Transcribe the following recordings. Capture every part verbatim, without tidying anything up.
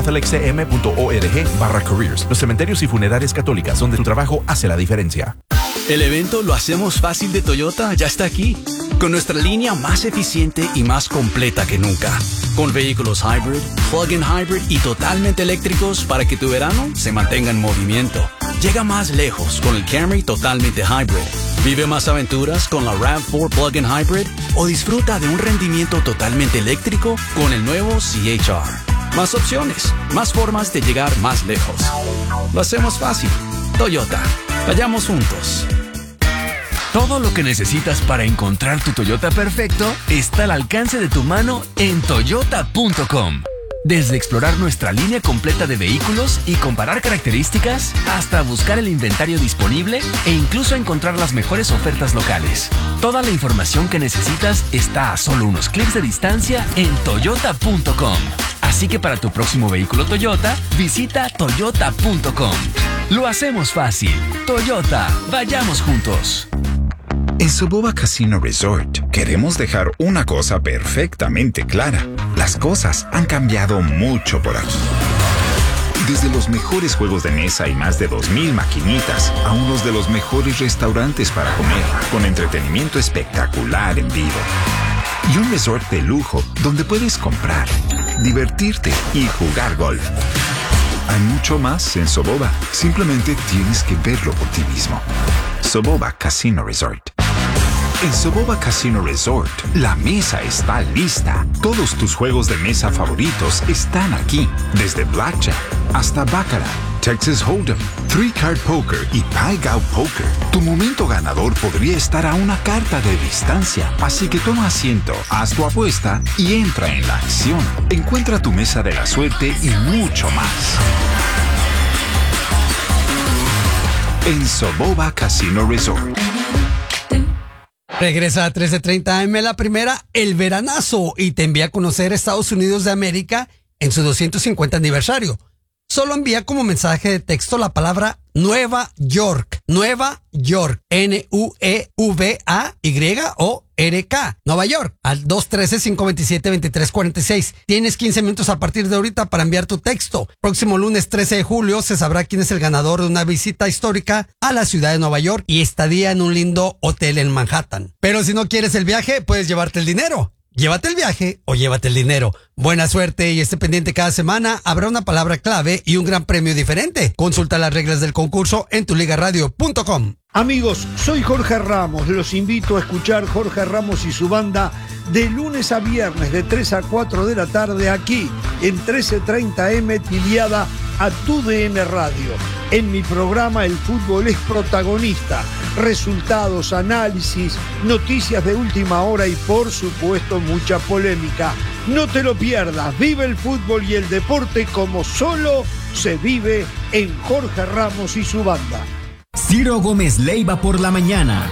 catholic c m punto org barra careers. Los cementerios y funerarias católicas donde tu trabajo hace la diferencia. El evento Lo Hacemos Fácil de Toyota ya está aquí, con nuestra línea más eficiente y más completa que nunca, con vehículos hybrid, plug-in hybrid y totalmente eléctricos para que tu verano se mantenga en movimiento. Llega más lejos con el Camry totalmente hybrid. Vive más aventuras con la RAV cuatro plug-in hybrid o disfruta de un rendimiento totalmente eléctrico con el nuevo C H R. Más opciones, más formas de llegar más lejos. Lo hacemos fácil. Toyota. Vayamos juntos. Todo lo que necesitas para encontrar tu Toyota perfecto está al alcance de tu mano en toyota punto com. Desde explorar nuestra línea completa de vehículos y comparar características, hasta buscar el inventario disponible e incluso encontrar las mejores ofertas locales. Toda la información que necesitas está a solo unos clics de distancia en toyota punto com. Así que para tu próximo vehículo Toyota, visita toyota punto com. Lo hacemos fácil. Toyota, vayamos juntos. En Soboba Casino Resort queremos dejar una cosa perfectamente clara. Las cosas han cambiado mucho por aquí. Desde los mejores juegos de mesa y más de dos mil maquinitas a unos de los mejores restaurantes para comer, con entretenimiento espectacular en vivo. Y un resort de lujo donde puedes comprar, divertirte y jugar golf. Hay mucho más en Soboba. Simplemente tienes que verlo por ti mismo. Soboba Casino Resort. En Soboba Casino Resort, la mesa está lista. Todos tus juegos de mesa favoritos están aquí. Desde Blackjack hasta Baccarat, Texas Hold'em, Three Card Poker y Pai Gow Poker. Tu momento ganador podría estar a una carta de distancia. Así que toma asiento, haz tu apuesta y entra en la acción. Encuentra tu mesa de la suerte y mucho más en Soboba Casino Resort. Regresa a trece treinta A M la primera, el veranazo, y te envía a conocer Estados Unidos de América en su doscientos cincuenta aniversario. Solo envía como mensaje de texto la palabra Nueva York. Nueva York. N U E V A Y O R K. Nueva York. Al dos uno tres, cinco dos siete, dos tres cuatro seis. Tienes quince minutos a partir de ahorita para enviar tu texto. Próximo lunes trece de julio se sabrá quién es el ganador de una visita histórica a la ciudad de Nueva York y estadía en un lindo hotel en Manhattan. Pero si no quieres el viaje, puedes llevarte el dinero. Llévate el viaje o llévate el dinero. Buena suerte y esté pendiente cada semana. Habrá una palabra clave y un gran premio diferente. Consulta las reglas del concurso en tu liga radio punto com. Amigos, soy Jorge Ramos. Los invito a escuchar Jorge Ramos y su banda de lunes a viernes de tres a cuatro de la tarde aquí en trece treinta A M afiliada a tu D N Radio. En mi programa el fútbol es protagonista. Resultados, análisis, noticias de última hora y por supuesto mucha polémica. No te lo pierdas. Vive el fútbol y el deporte como solo se vive en Jorge Ramos y su banda. Ciro Gómez Leiva por la mañana.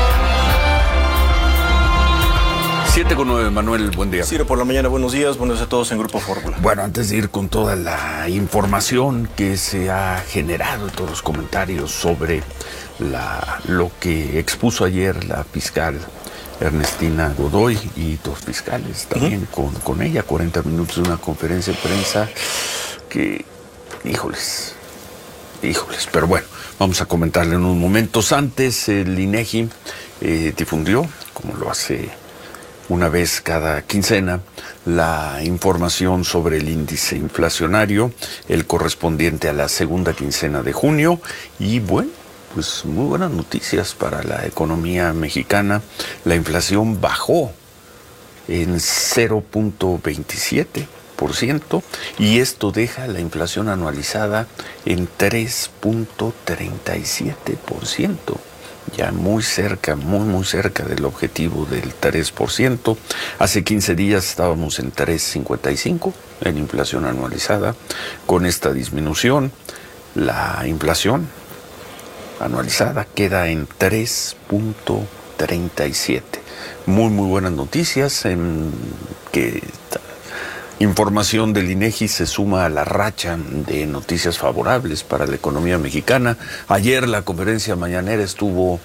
siete con nueve, Manuel, buen día. Ciro por la mañana, buenos días, buenos días a todos en Grupo Fórmula. Bueno, antes de ir con toda la información que se ha generado, todos los comentarios sobre la, lo que expuso ayer la fiscal Ernestina Godoy y dos fiscales también uh-huh. con, con ella, cuarenta minutos de una conferencia de prensa que, híjoles, híjoles, pero bueno, vamos a comentarle en unos momentos. Antes, el INEGI eh, difundió, como lo hace una vez cada quincena, la información sobre el índice inflacionario, el correspondiente a la segunda quincena de junio. Y bueno, pues muy buenas noticias para la economía mexicana. La inflación bajó en cero punto veintisiete por ciento y esto deja la inflación anualizada en tres punto treinta y siete por ciento. Ya muy cerca, muy muy cerca del objetivo del tres por ciento. Hace quince días estábamos en tres punto cincuenta y cinco en inflación anualizada. Con esta disminución, la inflación anualizada queda en tres punto treinta y siete. Muy muy buenas noticias en que información del INEGI se suma a la racha de noticias favorables para la economía mexicana. Ayer la conferencia mañanera estuvo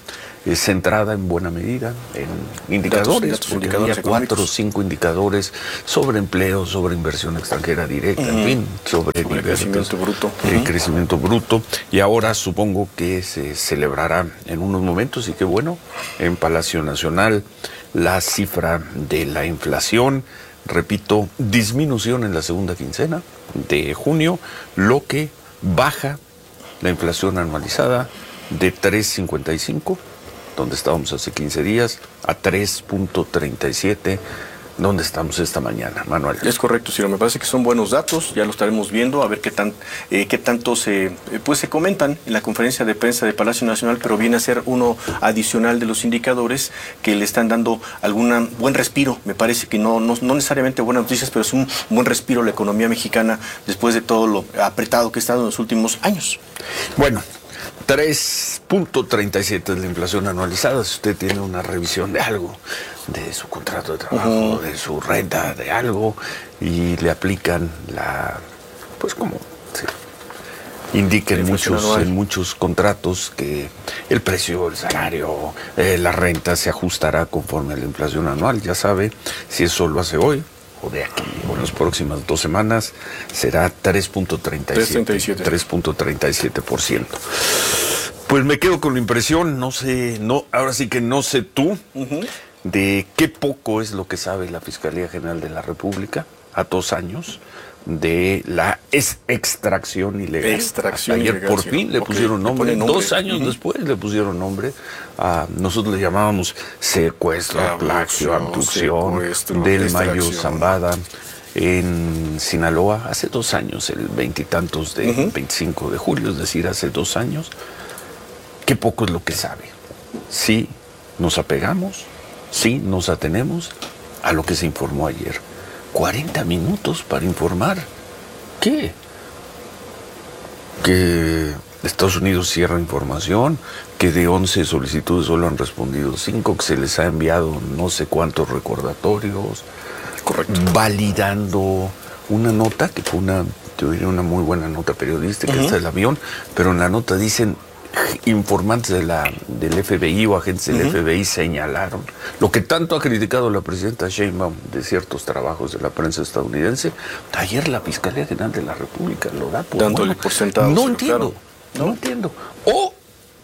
eh, centrada en buena medida en indicadores, datos, porque indicadores había cuatro o económicos. cinco indicadores sobre empleo, sobre inversión extranjera directa, en Ujú. fin, sobre, Sobre diversos, crecimiento bruto. eh, Ujú. crecimiento bruto, y ahora supongo que se celebrará en unos momentos, y qué bueno, en Palacio Nacional, la cifra de la inflación. Repito, disminución en la segunda quincena de junio, lo que baja la inflación anualizada de tres punto cincuenta y cinco, donde estábamos hace quince días, a tres punto treinta y siete, donde estamos esta mañana, Manuel. Es correcto, Ciro, me parece que son buenos datos, ya lo estaremos viendo, a ver qué tan eh, qué tanto se, eh, pues se comentan en la conferencia de prensa de Palacio Nacional, pero viene a ser uno adicional de los indicadores que le están dando algún buen respiro. Me parece que no, no, no necesariamente buenas noticias, pero es un buen respiro a la economía mexicana después de todo lo apretado que ha estado en los últimos años. Bueno, tres punto treinta y siete es la inflación anualizada. Si usted tiene una revisión de algo, de su contrato de trabajo, uh-huh. de su renta, de algo, y le aplican la, pues como se indica en muchos, en muchos contratos que el precio, el salario, eh, la renta se ajustará conforme a la inflación anual. Ya sabe, si eso lo hace hoy, o de aquí, o en las próximas dos semanas, será tres punto treinta y siete. tres punto treinta y siete por ciento. Pues me quedo con la impresión, no sé, no, ahora sí que no sé tú, uh-huh. de qué poco es lo que sabe la Fiscalía General de la República a dos años de la ex extracción ilegal. Extracción Ayer ilegal, por sí, fin le okay. pusieron nombre, le nombre. dos años uh-huh. después le pusieron nombre. A, nosotros le llamábamos secuestro, plagio, abducción del Mayo Zambada en Sinaloa, hace dos años, el veintitantos de uh-huh. veinticinco de julio, es decir, hace dos años. Qué poco es lo que sabe. Sí, nos apegamos, sí, nos atenemos a lo que se informó ayer. cuarenta minutos para informar. ¿Qué? Que Estados Unidos cierra información, que de once solicitudes solo han respondido cinco, que se les ha enviado no sé cuántos recordatorios. Correcto. Validando una nota, que fue una, yo diría una muy buena nota periodística, uh-huh. esta del avión, pero en la nota dicen informantes de la, del F B I o agentes del uh-huh. F B I señalaron lo que tanto ha criticado la presidenta Sheinbaum de ciertos trabajos de la prensa estadounidense. Ayer la Fiscalía General de la República lo da por dándole bueno. por sentado. No entiendo, claro. no entiendo. O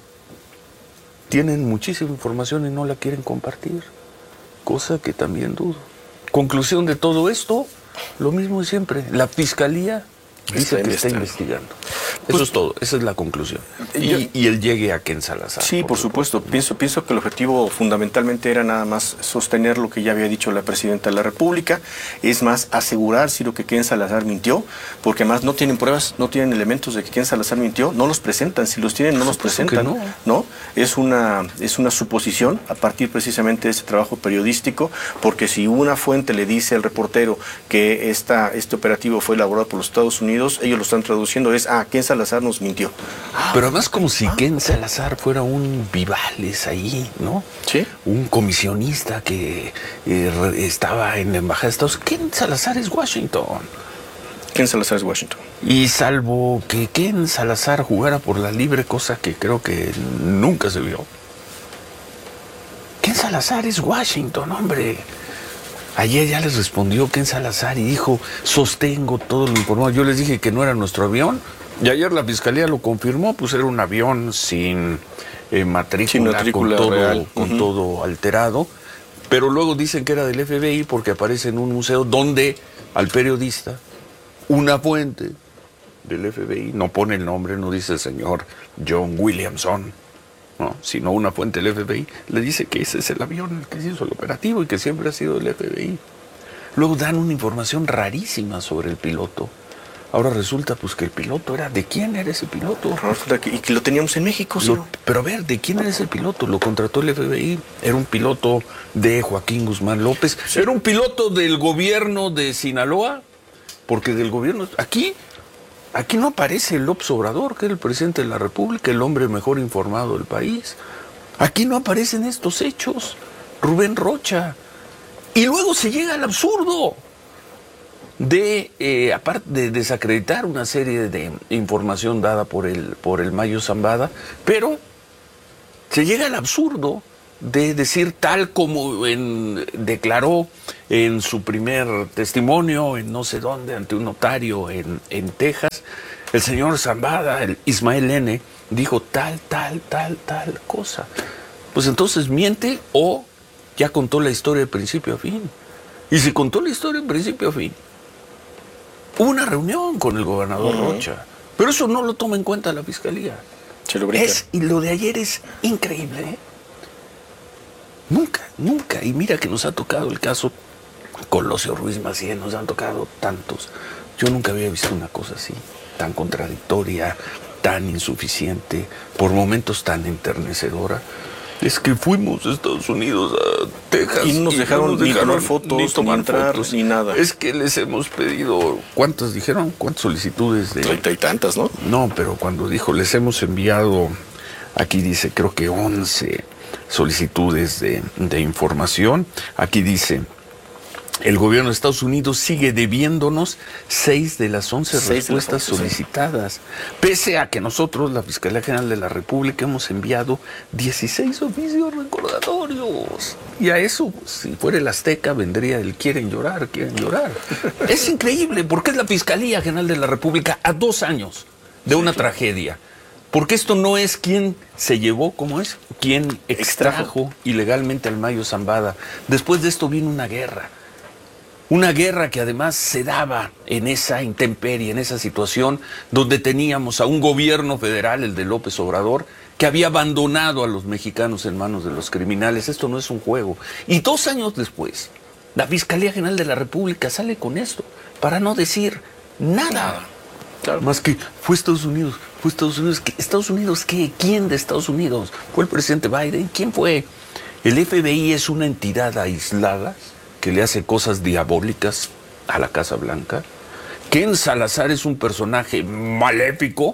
tienen muchísima información y no la quieren compartir, cosa que también dudo. Conclusión de todo esto, lo mismo de siempre. La Fiscalía dice está que está investigando. Eso pues, es todo, esa es la conclusión. Y, yo, y el llegue a Ken Salazar. Sí, por, por supuesto. supuesto. Pienso, pienso que el objetivo fundamentalmente era nada más sostener lo que ya había dicho la presidenta de la República. Es más, asegurar, Ciro, que Ken Salazar mintió, porque además no tienen pruebas, no tienen elementos de que Ken Salazar mintió, no los presentan. Si los tienen, no los presentan. No. ¿no? Es una, es una suposición a partir precisamente de ese trabajo periodístico, porque si una fuente le dice al reportero que esta, este operativo fue elaborado por los Estados Unidos, ellos lo están traduciendo, es, ah, Ken Salazar nos mintió. Ah, pero además como si Ken Salazar fuera un Vivales ahí, ¿no? Sí. Un comisionista que eh, estaba en la Embajada de Estados Unidos. Ken Salazar es Washington. Ken Salazar es Washington. Y salvo que Ken Salazar jugara por la libre, cosa que creo que nunca se vio. Ken Salazar es Washington, hombre. Ayer ya les respondió Ken Salazar y dijo, sostengo todo lo informado. Yo les dije que no era nuestro avión. Y ayer la Fiscalía lo confirmó, pues era un avión sin eh, matrícula, sin matrícula con, todo, real. con uh-huh. todo alterado. Pero luego dicen que era del F B I porque aparece en un museo donde al periodista, una fuente del F B I, no pone el nombre, no dice el señor John Williamson, no, sino una fuente del F B I, le dice que ese es el avión que se hizo el operativo y que siempre ha sido del F B I. Luego dan una información rarísima sobre el piloto. Ahora resulta pues que el piloto era, ¿de quién era ese piloto? Y que lo teníamos en México, ¿sí? Lo, pero a ver, ¿de quién era ese piloto? Lo contrató el F B I, era un piloto de Joaquín Guzmán López, sí. Era un piloto del gobierno de Sinaloa, porque del gobierno, aquí, aquí no aparece el López Obrador, que era el presidente de la República, el hombre mejor informado del país. Aquí no aparecen estos hechos, Rubén Rocha. Y luego se llega al absurdo de, eh, aparte de desacreditar una serie de información dada por el, por el Mayo Zambada, pero se llega al absurdo de decir tal como en, declaró en su primer testimonio en no sé dónde, ante un notario en, en Texas, el señor Zambada, el Ismael N., dijo tal, tal, tal, tal cosa. Pues entonces miente o ya contó la historia de principio a fin. Y si contó la historia de principio a fin, hubo una reunión con el gobernador uh-huh. Rocha, pero eso no lo toma en cuenta la fiscalía. Se lo brinca. Es, y lo de ayer es increíble, ¿eh? Nunca, nunca. Y mira que nos ha tocado el caso Colosio Ruiz Massieu, nos han tocado tantos. Yo nunca había visto una cosa así, tan contradictoria, tan insuficiente, por momentos tan enternecedora. Es que fuimos a Estados Unidos, a Texas. Y no nos dejaron, no nos dejaron ni tomar fotos, ni, tomar ni entrar, fotos, ni nada. Es que les hemos pedido, ¿cuántas dijeron? ¿Cuántas solicitudes? De treinta y tantas, ¿no? No, pero cuando dijo, les hemos enviado, aquí dice, creo que once solicitudes de, de información. Aquí dice, el gobierno de Estados Unidos sigue debiéndonos seis de las once respuestas solicitadas, pese a que nosotros, la Fiscalía General de la República, hemos enviado dieciséis oficios recordatorios. Y a eso, si fuera el Azteca, vendría el quieren llorar, quieren llorar. Es increíble, porque es la Fiscalía General de la República a dos años de una tragedia. Porque esto no es quien se llevó, ¿cómo es? Quien extrajo ilegalmente al Mayo Zambada. Después de esto vino una guerra. Una guerra que además se daba en esa intemperie, en esa situación donde teníamos a un gobierno federal, el de López Obrador, que había abandonado a los mexicanos en manos de los criminales. Esto no es un juego. Y dos años después, la Fiscalía General de la República sale con esto, para no decir nada. Claro. Más que fue Estados Unidos, fue Estados Unidos. ¿Qué? ¿Estados Unidos qué? ¿Quién de Estados Unidos? ¿Fue el presidente Biden? ¿Quién fue? El F B I es una entidad aislada que le hace cosas diabólicas a la Casa Blanca. Ken Salazar es un personaje maléfico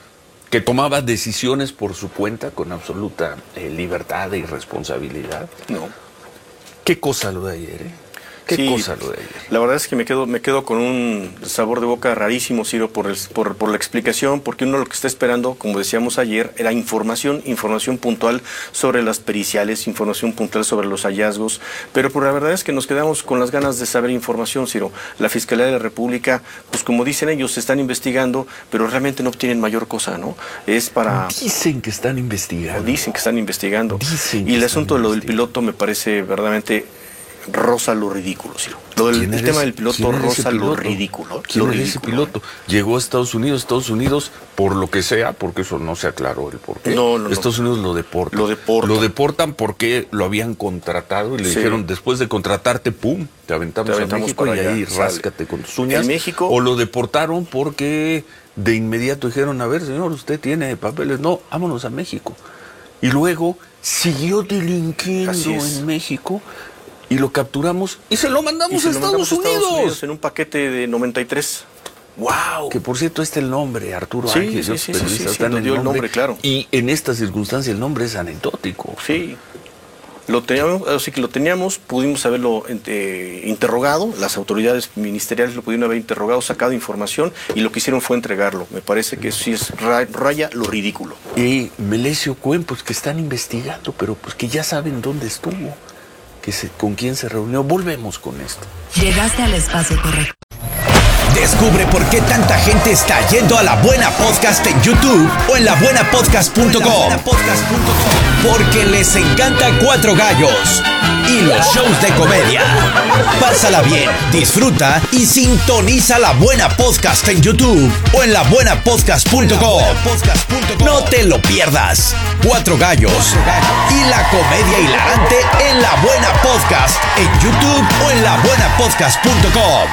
que tomaba decisiones por su cuenta con absoluta eh, libertad e irresponsabilidad. No. ¿Qué cosa lo de ayer, eh? ¿Qué sí, cosa lo de ayer? La verdad es que me quedo, me quedo con un sabor de boca rarísimo, Ciro, por, el, por, por la explicación, porque uno lo que está esperando, como decíamos ayer, era información, información puntual sobre las periciales, información puntual sobre los hallazgos, pero por la verdad es que nos quedamos con las ganas de saber información, Ciro. La Fiscalía de la República, pues como dicen ellos, se están investigando, pero realmente no obtienen mayor cosa, ¿no? Es para... Dicen que están investigando. O dicen que están investigando. Dicen y el asunto de lo del piloto me parece verdaderamente... rosa lo ridículo, Ciro. Lo del el tema del piloto rosa lo ridículo. ¿Quién lo es ridículo. ese piloto? Llegó a Estados Unidos, Estados Unidos, por lo que sea, porque eso no se aclaró el por qué. No, no, Estados no. Unidos lo deportan. Lo deportan. Lo deportan porque lo habían contratado y le sí. dijeron, después de contratarte, pum, te aventamos, te aventamos a México y allá, ahí sale. Ráscate con tus uñas. En México. O lo deportaron porque de inmediato dijeron, a ver, señor, usted tiene papeles. No, vámonos a México. Y luego siguió delinquiendo en México. Y lo capturamos y se lo mandamos, se a, lo Estados, mandamos a Unidos. Estados Unidos en un paquete de noventa y tres. ¡Wow! Que por cierto, este es el nombre, Arturo sí, Ángel. Sí, sí, sí, sí, sí, sí, nos dio el nombre, claro. Y en esta circunstancia el nombre es anecdótico. Sí. Lo teníamos, así que lo teníamos, pudimos haberlo eh, interrogado, las autoridades ministeriales lo pudieron haber interrogado, sacado información y lo que hicieron fue entregarlo. Me parece que eso sí es raya lo ridículo. Y Melesio Cuen, pues que están investigando, pero pues que ya saben dónde estuvo. Que se, con quién se reunió. Volvemos con esto. Llegaste al espacio correcto. Descubre por qué tanta gente está yendo a La Buena Podcast en YouTube o en la buena podcast punto com. Porque les encanta Cuatro Gallos y los shows de comedia. Pásala bien, disfruta y sintoniza La Buena Podcast en YouTube o en la buena podcast punto com. No te lo pierdas. Cuatro Gallos y la comedia hilarante en La Buena Podcast en YouTube o en la buena podcast punto com.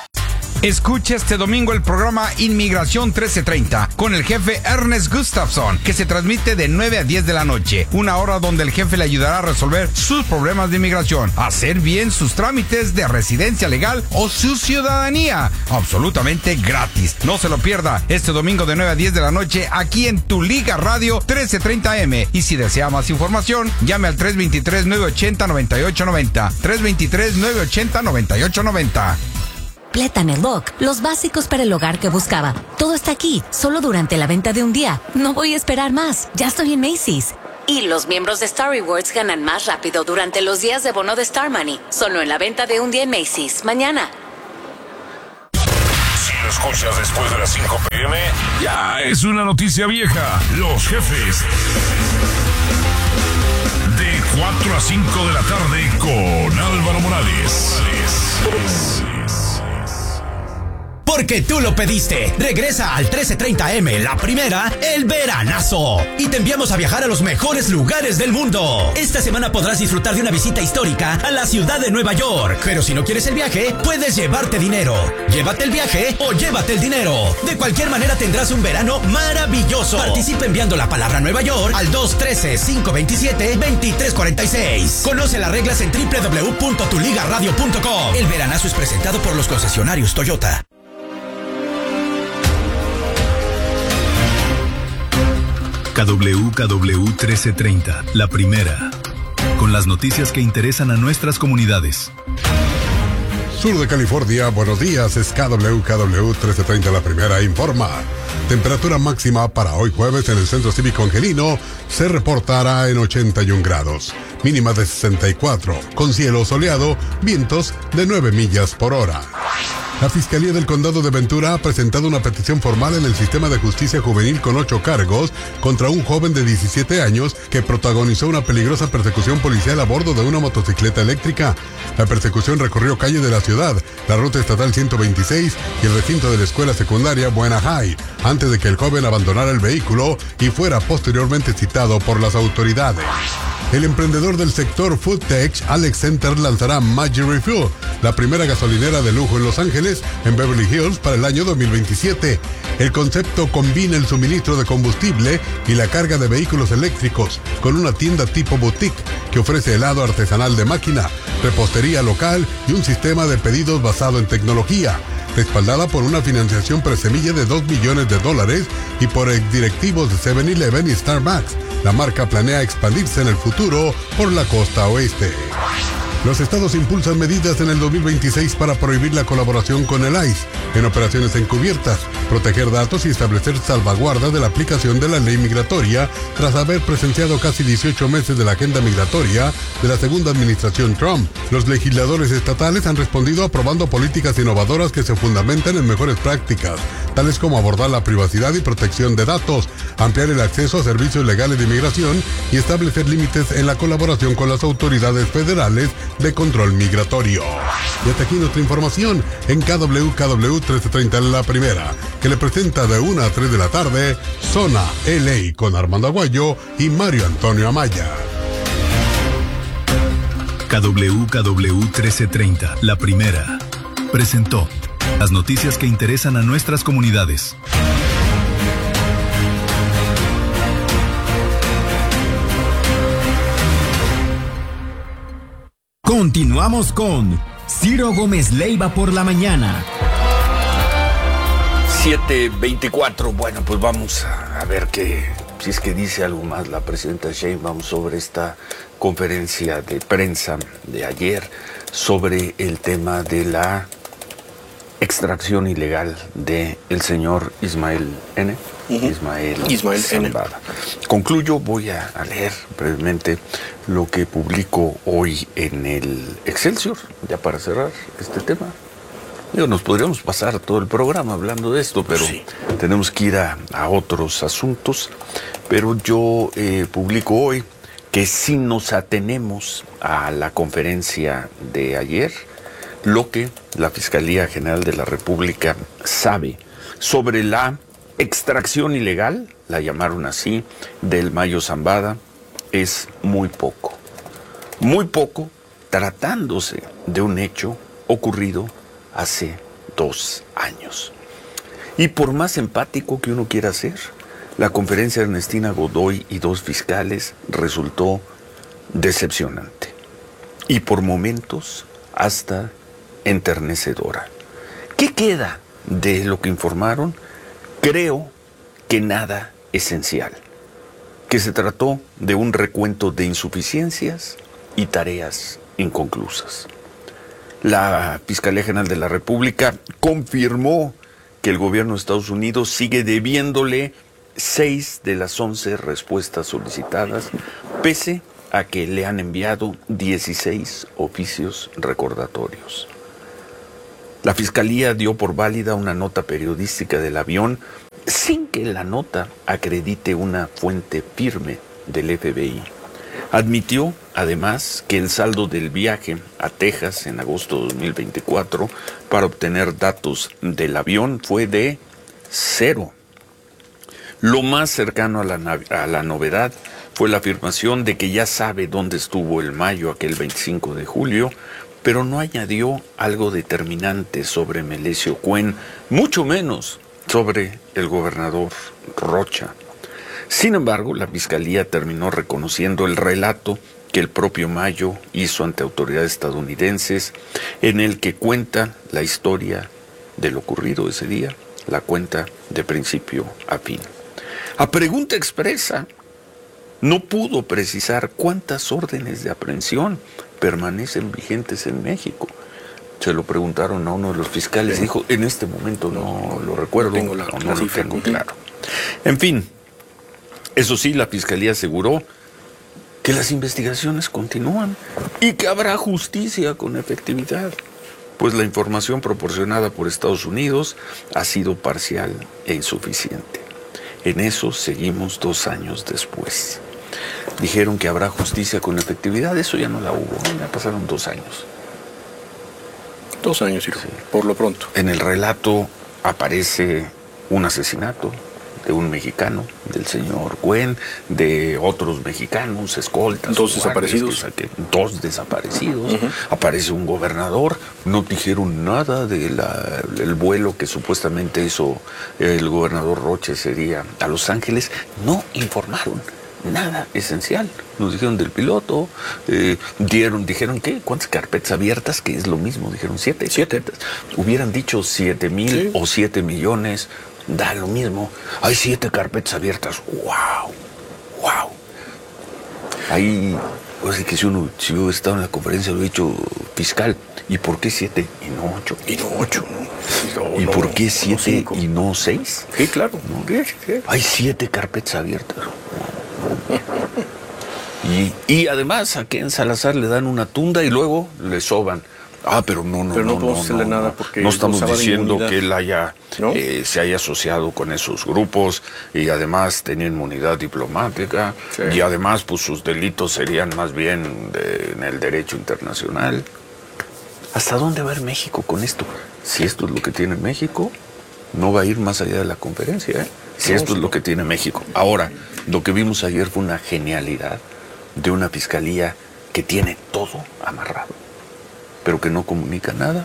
Escucha este domingo el programa Inmigración trece treinta con el jefe Ernest Gustafson, que se transmite de nueve a diez de la noche, una hora donde el jefe le ayudará a resolver sus problemas de inmigración, hacer bien sus trámites de residencia legal o su ciudadanía, absolutamente gratis. No se lo pierda este domingo de nueve a diez de la noche aquí en Tu Liga Radio trece treinta eme. Y si desea más información, llame al tres dos tres, nueve ocho cero, nueve ocho nueve cero, tres dos tres, nueve ocho cero, nueve ocho nueve cero. Pletaneloc, los básicos para el hogar que buscaba. Todo está aquí, solo durante la venta de un día. No voy a esperar más, ya estoy en Macy's. Y los miembros de Star Rewards ganan más rápido durante los días de bono de Star Money. Solo en la venta de un día en Macy's. Mañana. Si lo escuchas después de las cinco pe eme, ya es una noticia vieja. Los jefes. De cuatro a cinco de la tarde con Álvaro Morales. Porque tú lo pediste. Regresa al trece treinta eme, la primera, el veranazo. Y te enviamos a viajar a los mejores lugares del mundo. Esta semana podrás disfrutar de una visita histórica a la ciudad de Nueva York. Pero si no quieres el viaje, puedes llevarte dinero. Llévate el viaje o llévate el dinero. De cualquier manera tendrás un verano maravilloso. Participa enviando la palabra Nueva York al dos uno tres, cinco dos siete, dos tres cuatro seis. Conoce las reglas en doble u doble u doble u punto tu liga radio punto com. El veranazo es presentado por los concesionarios Toyota. K W K W trece treinta, la primera, con las noticias que interesan a nuestras comunidades. Sur de California, buenos días, es K W K W trece treinta, la primera, informa. Temperatura máxima para hoy jueves en el Centro Cívico Angelino se reportará en ochenta y un grados, mínima de sesenta y cuatro, con cielo soleado, vientos de nueve millas por hora. La Fiscalía del Condado de Ventura ha presentado una petición formal en el sistema de justicia juvenil con ocho cargos contra un joven de diecisiete años que protagonizó una peligrosa persecución policial a bordo de una motocicleta eléctrica. La persecución recorrió calles de la ciudad, la ruta estatal ciento veintiséis y el recinto de la escuela secundaria Buena High, antes de que el joven abandonara el vehículo y fuera posteriormente citado por las autoridades. El emprendedor del sector Food Tech, Alex Center, lanzará Magic Refuel, la primera gasolinera de lujo en Los Ángeles, en Beverly Hills, para el año dos mil veintisiete. El concepto combina el suministro de combustible y la carga de vehículos eléctricos, con una tienda tipo boutique que ofrece helado artesanal de máquina, repostería local y un sistema de pedidos basado en tecnología, respaldada por una financiación presemilla de dos millones de dólares y por exdirectivos de seven eleven y Starbucks. La marca planea expandirse en el futuro por la costa oeste. Los estados impulsan medidas en el dos mil veintiséis para prohibir la colaboración con el I C E en operaciones encubiertas, proteger datos y establecer salvaguardas de la aplicación de la ley migratoria tras haber presenciado casi dieciocho meses de la agenda migratoria de la segunda administración Trump. Los legisladores estatales han respondido aprobando políticas innovadoras que se fundamentan en mejores prácticas, tales como abordar la privacidad y protección de datos, ampliar el acceso a servicios legales de inmigración y establecer límites en la colaboración con las autoridades federales de control migratorio. Y hasta aquí nuestra información en K W K W trece treinta, la primera, que le presenta de una a tres de la tarde Zona L A con Armando Aguayo y Mario Antonio Amaya. K W K W trece treinta, la primera, presentó las noticias que interesan a nuestras comunidades. Continuamos con Ciro Gómez Leiva por la mañana. siete veinticuatro, bueno, pues vamos a ver qué, si es que dice algo más la presidenta Sheinbaum sobre esta conferencia de prensa de ayer sobre el tema de la extracción ilegal de el señor Ismael N. Uh-huh. Ismael, Ismael Zambada. N. Concluyo, voy a, a leer brevemente lo que publico hoy en el Excelsior, ya para cerrar este tema. Digo, nos podríamos pasar todo el programa hablando de esto, pero sí, tenemos que ir a, a otros asuntos. Pero yo eh, publico hoy que si nos atenemos a la conferencia de ayer, lo que la Fiscalía General de la República sabe sobre la extracción ilegal, la llamaron así, del Mayo Zambada, es muy poco. Muy poco, tratándose de un hecho ocurrido hace dos años. Y por más empático que uno quiera ser, la conferencia de Ernestina Godoy y dos fiscales resultó decepcionante. Y por momentos hasta enternecedora. ¿Qué queda de lo que informaron? Creo que nada esencial, que se trató de un recuento de insuficiencias y tareas inconclusas. La Fiscalía General de la República confirmó que el gobierno de Estados Unidos sigue debiéndole seis de las once respuestas solicitadas, pese a que le han enviado dieciséis oficios recordatorios. La Fiscalía dio por válida una nota periodística del avión sin que la nota acredite una fuente firme del F B I. Admitió, además, que el saldo del viaje a Texas en agosto de dos mil veinticuatro para obtener datos del avión fue de cero. Lo más cercano a la, a la novedad fue la afirmación de que ya sabe dónde estuvo el Mayo aquel veinticinco de julio, pero no añadió algo determinante sobre Melesio Cuen, mucho menos sobre el gobernador Rocha. Sin embargo, la Fiscalía terminó reconociendo el relato que el propio Mayo hizo ante autoridades estadounidenses, en el que cuenta la historia de lo ocurrido ese día, la cuenta de principio a fin. A pregunta expresa, no pudo precisar cuántas órdenes de aprehensión permanecen vigentes en México. Se lo preguntaron a uno de los fiscales y dijo, en este momento no lo recuerdo, tengo la, no, la no lo cifra, tengo claro. En fin, eso sí, la Fiscalía aseguró que las investigaciones continúan y que habrá justicia con efectividad, pues la información proporcionada por Estados Unidos ha sido parcial e insuficiente. En eso seguimos dos años después. Dijeron que habrá justicia con efectividad, eso ya no la hubo, ya pasaron dos años. Dos años, sí. Por lo pronto. En el relato aparece un asesinato de un mexicano, del señor Cuen, de otros mexicanos, escoltas. Dos desaparecidos. Que, dos desaparecidos. Uh-huh. Aparece un gobernador. No dijeron nada del de vuelo que supuestamente hizo el gobernador Rocha ese día a Los Ángeles. No informaron nada esencial. Nos dijeron del piloto, eh, dieron, dijeron ¿qué? ¿Cuántas carpetas abiertas? Que es lo mismo, dijeron siete. Siete. Hubieran dicho siete mil sí. o siete millones, da lo mismo. Hay siete carpetas abiertas. ¡Wow! ¡Wow! Ahí, pues que si uno, si yo he estado en la conferencia, lo he dicho fiscal, ¿y por qué siete y no ocho? Y no ocho, ¿no? no ¿Y no, por qué siete no y no seis? Sí, claro. ¿No? Sí, sí. Hay siete carpetas abiertas. Y, y además a Ken Salazar le dan una tunda y luego le soban. Ah, pero no, no, pero no, no, podemos no, hacerle no, nada no. porque no estamos diciendo de que él haya ¿no? eh, se haya asociado con esos grupos y además tenía inmunidad diplomática sí. y además pues sus delitos serían más bien de, en el derecho internacional. ¿Hasta dónde va a ir México con esto? Si esto es lo que tiene México, no va a ir más allá de la conferencia, ¿eh? Si esto es lo que tiene México. Ahora, lo que vimos ayer fue una genialidad de una fiscalía que tiene todo amarrado, pero que no comunica nada.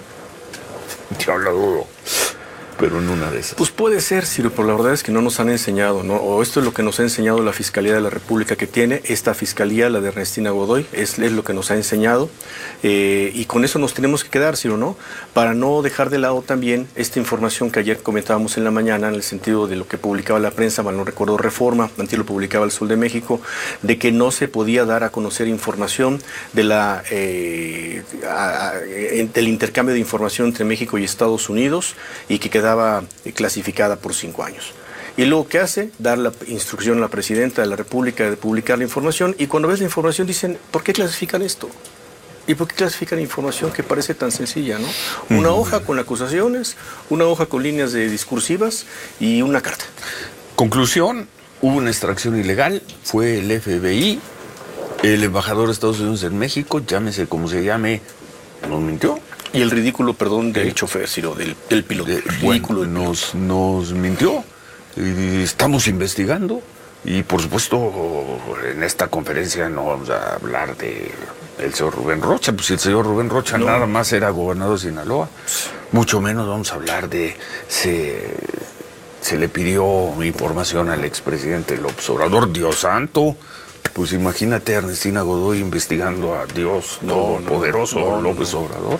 Yo lo dudo, pero en una de esas. Pues puede ser, Ciro, pero la verdad es que no nos han enseñado, ¿no? O esto es lo que nos ha enseñado la Fiscalía de la República que tiene, esta Fiscalía, la de Ernestina Godoy, es, es lo que nos ha enseñado, eh, y con eso nos tenemos que quedar, Ciro, ¿no? Para no dejar de lado también esta información que ayer comentábamos en la mañana, en el sentido de lo que publicaba la prensa, mal no recuerdo Reforma, antes lo publicaba El Sol de México, de que no se podía dar a conocer información de la, eh, a, a, del intercambio de información entre México y Estados Unidos, y que quedaba clasificada por cinco años. Y luego, ¿qué hace? Dar la instrucción a la presidenta de la República de publicar la información, y cuando ves la información dicen, ¿por qué clasifican esto? ¿Y por qué clasifican información que parece tan sencilla, no? Una mm. hoja con acusaciones, una hoja con líneas de discursivas y una carta. Conclusión, hubo una extracción ilegal, fue el F B I, el embajador de Estados Unidos en México, llámese como se llame, nos mintió. Y el ridículo, perdón, del ¿Eh? chofer, Ciro, del, del piloto. De, ridículo bueno, nos, nos mintió. Y estamos investigando. Y por supuesto, en esta conferencia no vamos a hablar de el señor Rubén Rocha. Pues si el señor Rubén Rocha no. nada más era gobernador de Sinaloa, mucho menos vamos a hablar de se, se le pidió información al expresidente López Obrador. Dios santo. Pues imagínate a Ernestina Godoy investigando a Dios Todopoderoso, no, no, no, López no. Obrador.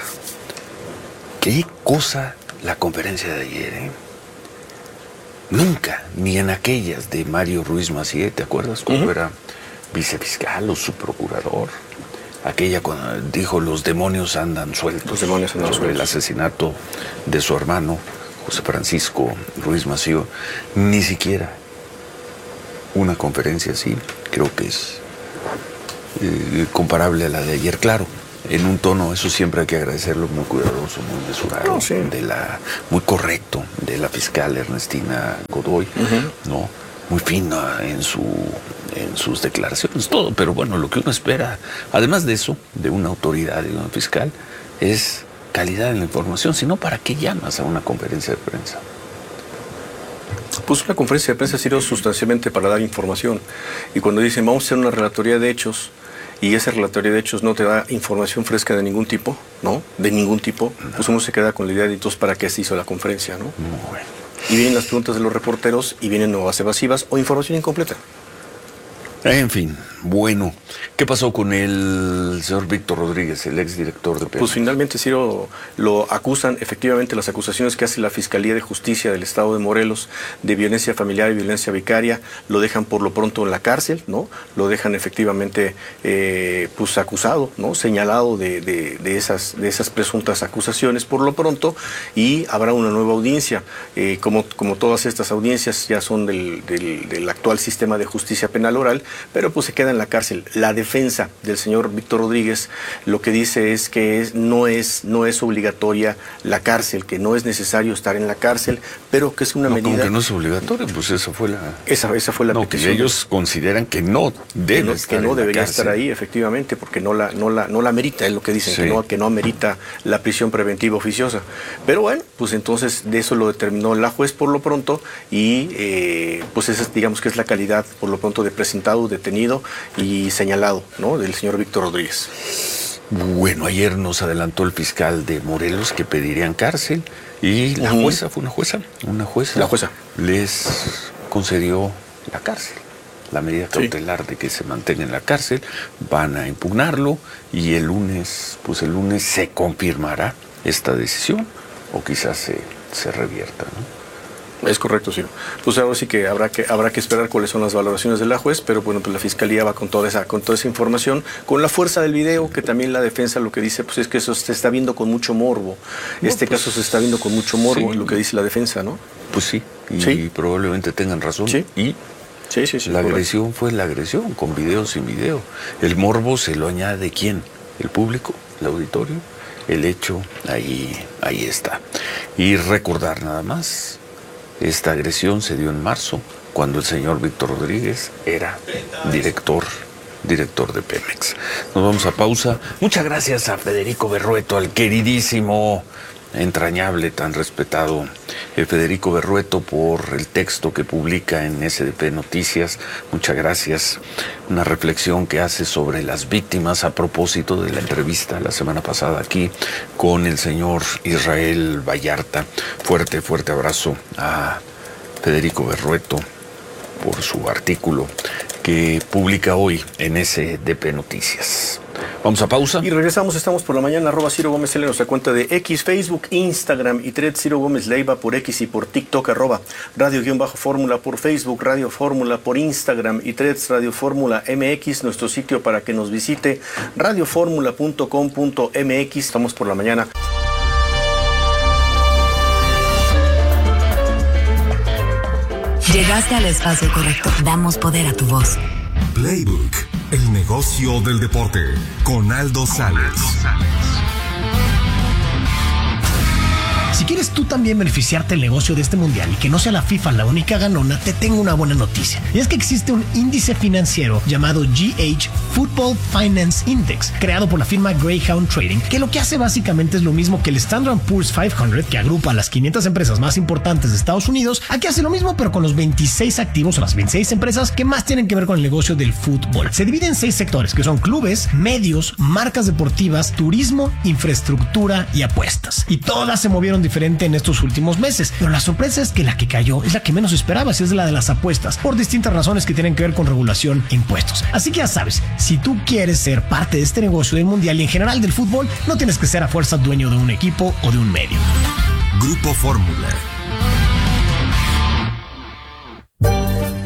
Qué cosa la conferencia de ayer, ¿eh? Nunca, ni en aquellas de Mario Ruiz Massieu, ¿te acuerdas? Cuando uh-huh. era vicefiscal o subprocurador. Aquella cuando dijo, los demonios andan sueltos. Los demonios andan sobre sueltos. el asesinato de su hermano, José Francisco Ruiz Massieu. Ni siquiera una conferencia así, creo que es eh, comparable a la de ayer, claro, en un tono, eso siempre hay que agradecerlo, muy cuidadoso, muy mesurado, no, sí. de la, muy correcto, de la fiscal Ernestina Godoy, uh-huh. ¿no? Muy fina en su en sus declaraciones, todo, pero bueno, lo que uno espera, además de eso, de una autoridad, de una fiscal, es calidad en la información, si no, ¿para qué llamas a una conferencia de prensa? Pues una conferencia de prensa sirve sustancialmente para dar información, y cuando dicen vamos a hacer una relatoría de hechos, y esa relatoría de hechos no te da información fresca de ningún tipo, ¿no? De ningún tipo, no. Pues uno se queda con la idea de entonces para qué se hizo la conferencia, ¿no? Muy bueno. Y vienen las preguntas de los reporteros y vienen nuevas evasivas o información incompleta. En fin, bueno, ¿qué pasó con el señor Víctor Rodríguez, el exdirector de Pemex? Pues finalmente, Ciro, lo acusan, efectivamente, las acusaciones que hace la Fiscalía de Justicia del Estado de Morelos de violencia familiar y violencia vicaria, lo dejan por lo pronto en la cárcel, ¿no? Lo dejan efectivamente, eh, pues acusado, ¿no? Señalado de, de, de, esas, de esas presuntas acusaciones por lo pronto, y habrá una nueva audiencia. Eh, como, como todas estas audiencias ya son del, del, del actual sistema de justicia penal oral, pero pues se queda en la cárcel. La defensa del señor Víctor Rodríguez lo que dice es que es, no, es, no es obligatoria la cárcel, que no es necesario estar en la cárcel, pero que es una no, medida... Como que no es obligatoria, pues esa fue la... Esa, esa fue la no, petición. Que ellos de... consideran que no debe que no, estar que no en debería la estar ahí, efectivamente, porque no la, no la, no la amerita, es lo que dicen, sí. que, no, que no amerita la prisión preventiva oficiosa. Pero bueno, pues entonces de eso lo determinó la juez por lo pronto, y eh, pues esa digamos que es la calidad por lo pronto de presentado, detenido y señalado, ¿no? Del señor Víctor Rodríguez. Bueno, ayer nos adelantó el fiscal de Morelos que pedirían cárcel, y la jueza, fue una jueza, una jueza, la jueza les concedió la cárcel, la medida cautelar sí. de que se mantenga en la cárcel. Van a impugnarlo y el lunes, pues el lunes se confirmará esta decisión, o quizás se, se revierta, ¿no? Es correcto, sí. Pues ahora sí que habrá que habrá que esperar cuáles son las valoraciones de la juez, pero bueno, pues la fiscalía va con toda esa con toda esa información, con la fuerza del video, que también la defensa lo que dice pues es que eso se está viendo con mucho morbo. No, este pues, caso se está viendo con mucho morbo, sí. lo que dice la defensa, ¿no? Pues sí, y sí. probablemente tengan razón. Sí. Y sí, sí, sí, la correcto. agresión fue la agresión, con video sin video. El morbo se lo añade ¿quién? El público, el auditorio. El hecho, ahí, ahí está. Y recordar nada más, esta agresión se dio en marzo, cuando el señor Víctor Rodríguez era director, director de Pemex. Nos vamos a pausa. Muchas gracias a Federico Berrueto, al queridísimo, entrañable, tan respetado eh, Federico Berrueto, por el texto que publica en S D P Noticias. Muchas gracias. Una reflexión que hace sobre las víctimas a propósito de la entrevista la semana pasada aquí con el señor Israel Vallarta. Fuerte, fuerte abrazo a Federico Berrueto por su artículo que publica hoy en S D P Noticias. Vamos a pausa. Y regresamos, estamos por la mañana, arroba Ciro Gómez L en nuestra cuenta de X, Facebook, Instagram y Thread, Ciro Gómez Leiva por X y por TikTok, arroba Radio-Fórmula por Facebook, Radio Fórmula por Instagram y Threads, Radio Fórmula M X, nuestro sitio para que nos visite, radio fórmula punto com punto m x. Estamos por la mañana. Llegaste al espacio correcto. Damos poder a tu voz. Playbook, el negocio del deporte, con Aldo Sales. Si quieres tú también beneficiarte del negocio de este mundial y que no sea la FIFA la única ganona, te tengo una buena noticia. Y es que existe un índice financiero llamado G H Football Finance Index, creado por la firma Greyhound Trading, que lo que hace básicamente es lo mismo que el Standard and Poor's quinientos, que agrupa a las quinientas empresas más importantes de Estados Unidos. Aquí hace lo mismo, pero con los veintiséis activos o las veintiséis empresas que más tienen que ver con el negocio del fútbol. Se divide en seis sectores, que son clubes, medios, marcas deportivas, turismo, infraestructura y apuestas. Y todas se movieron diferente en estos últimos meses, pero la sorpresa es que la que cayó es la que menos esperabas, es la de las apuestas, por distintas razones que tienen que ver con regulación e impuestos. Así que ya sabes, si tú quieres ser parte de este negocio del mundial y en general del fútbol, no tienes que ser a fuerza dueño de un equipo o de un medio. Grupo Fórmula.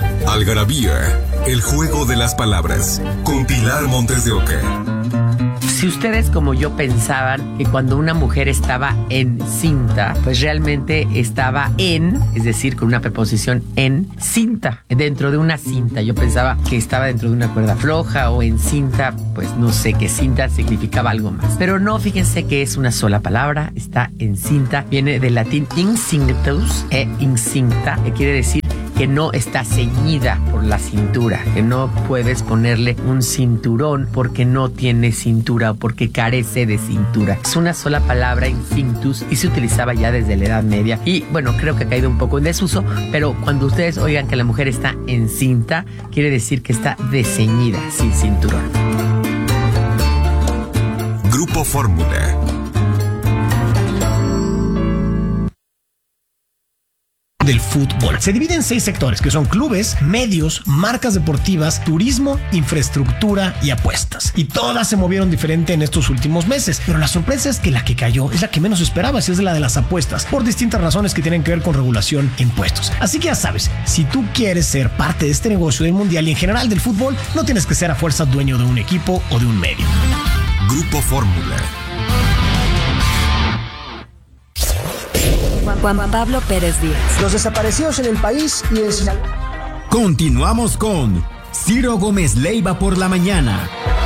Algarabía, el juego de las palabras, con Pilar Montes de Oca. Si ustedes como yo pensaban que cuando una mujer estaba encinta, pues realmente estaba en, es decir, con una preposición en cinta, dentro de una cinta. Yo pensaba que estaba dentro de una cuerda floja o en cinta, pues no sé, que cinta significaba algo más. Pero no, fíjense que es una sola palabra, está en cinta, viene del latín incinctus e incinta, que quiere decir que no está ceñida por la cintura, que no puedes ponerle un cinturón porque no tiene cintura o porque carece de cintura. Es una sola palabra, incinctus, y se utilizaba ya desde la Edad Media. Y bueno, creo que ha caído un poco en desuso, pero cuando ustedes oigan que la mujer está encinta, quiere decir que está desceñida, sin cinturón. Grupo Fórmula. Del fútbol. Se divide en seis sectores, que son clubes, medios, marcas deportivas, turismo, infraestructura y apuestas. Y todas se movieron diferente en estos últimos meses, pero la sorpresa es que la que cayó es la que menos esperabas, y es la de las apuestas, por distintas razones que tienen que ver con regulación e impuestos. Así que ya sabes, si tú quieres ser parte de este negocio del mundial y en general del fútbol, no tienes que ser a fuerza dueño de un equipo o de un medio. Grupo Fórmula. Juan Pablo Pérez Díaz. Los desaparecidos en el país y en Sinaloa. Continuamos con Ciro Gómez Leiva por la mañana.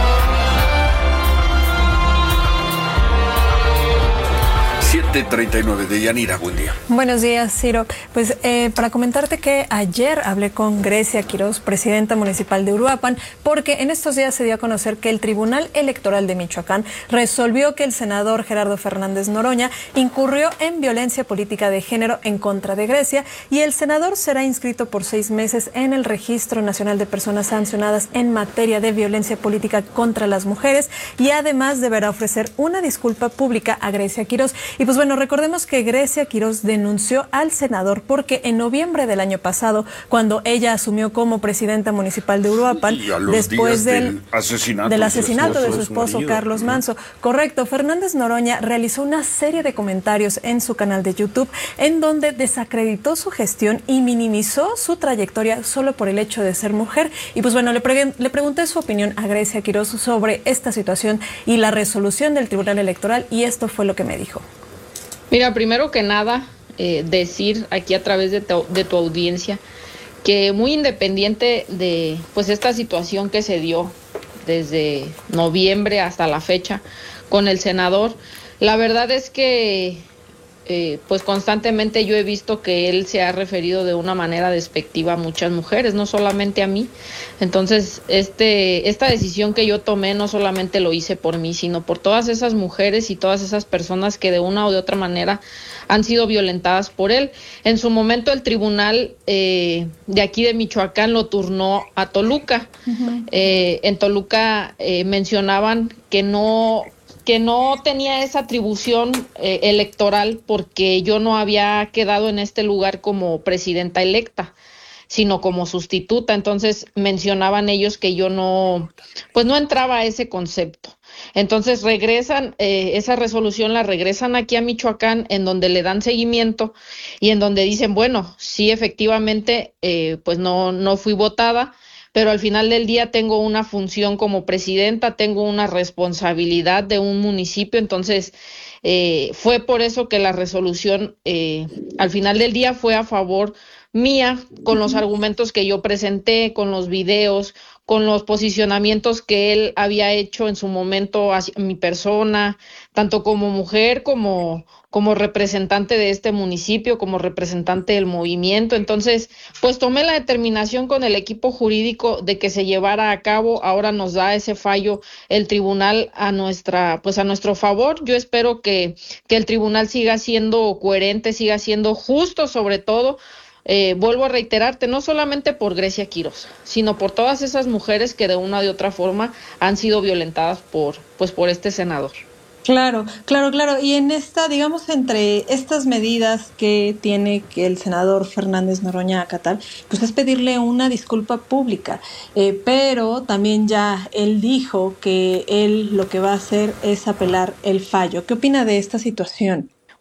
siete treinta y nueve de Yanira, buen día. Buenos días, Ciro. Pues eh, para comentarte que ayer hablé con Grecia Quiroz, presidenta municipal de Uruapan, porque en estos días se dio a conocer que el Tribunal Electoral de Michoacán resolvió que el senador Gerardo Fernández Noroña incurrió en violencia política de género en contra de Grecia, y el senador será inscrito por seis meses en el Registro Nacional de Personas Sancionadas en materia de violencia política contra las mujeres, y además deberá ofrecer una disculpa pública a Grecia Quiroz. Y pues bueno, recordemos que Grecia Quiroz denunció al senador porque en noviembre del año pasado, cuando ella asumió como presidenta municipal de Uruapan, después del, del asesinato, del asesinato de su esposo, de su Carlos Manso, correcto, Fernández Noroña realizó una serie de comentarios en su canal de YouTube en donde desacreditó su gestión y minimizó su trayectoria solo por el hecho de ser mujer. Y pues bueno, le, pre le pregunté su opinión a Grecia Quiroz sobre esta situación y la resolución del Tribunal Electoral, y esto fue lo que me dijo. Mira, primero que nada, eh, decir aquí a través de tu, de tu audiencia que muy independiente de pues esta situación que se dio desde noviembre hasta la fecha con el senador, la verdad es que eh, pues constantemente yo he visto que él se ha referido de una manera despectiva a muchas mujeres, no solamente a mí. Entonces, este, esta decisión que yo tomé no solamente lo hice por mí, sino por todas esas mujeres y todas esas personas que de una o de otra manera han sido violentadas por él. En su momento el tribunal eh, de aquí de Michoacán lo turnó a Toluca. Uh-huh. eh, en Toluca eh, mencionaban que no... que no tenía esa atribución eh, electoral porque yo no había quedado en este lugar como presidenta electa, sino como sustituta. Entonces mencionaban ellos que yo no, pues no entraba a ese concepto. Entonces regresan, eh, esa resolución la regresan aquí a Michoacán, en donde le dan seguimiento y en donde dicen, bueno, sí, efectivamente, eh, pues no, no fui votada, pero al final del día tengo una función como presidenta, tengo una responsabilidad de un municipio, entonces eh, fue por eso que la resolución eh, al final del día fue a favor mía, con los argumentos que yo presenté, con los videos, con los posicionamientos que él había hecho en su momento hacia mi persona, tanto como mujer como, como representante de este municipio, como representante del movimiento. Entonces, pues tomé la determinación con el equipo jurídico de que se llevara a cabo. Ahora nos da ese fallo el tribunal a nuestra, pues a nuestro favor. Yo espero que, que el tribunal siga siendo coherente, siga siendo justo sobre todo. Eh, vuelvo a reiterarte, no solamente por Grecia Quiroz, sino por todas esas mujeres que de una u otra forma han sido violentadas por, pues por este senador. Claro, claro, claro. Y en esta, digamos, entre estas medidas que tiene que el senador Fernández Noroña acatar, pues es pedirle una disculpa pública. Eh, pero también ya él dijo que él lo que va a hacer es apelar el fallo. ¿Qué opina de esta situación?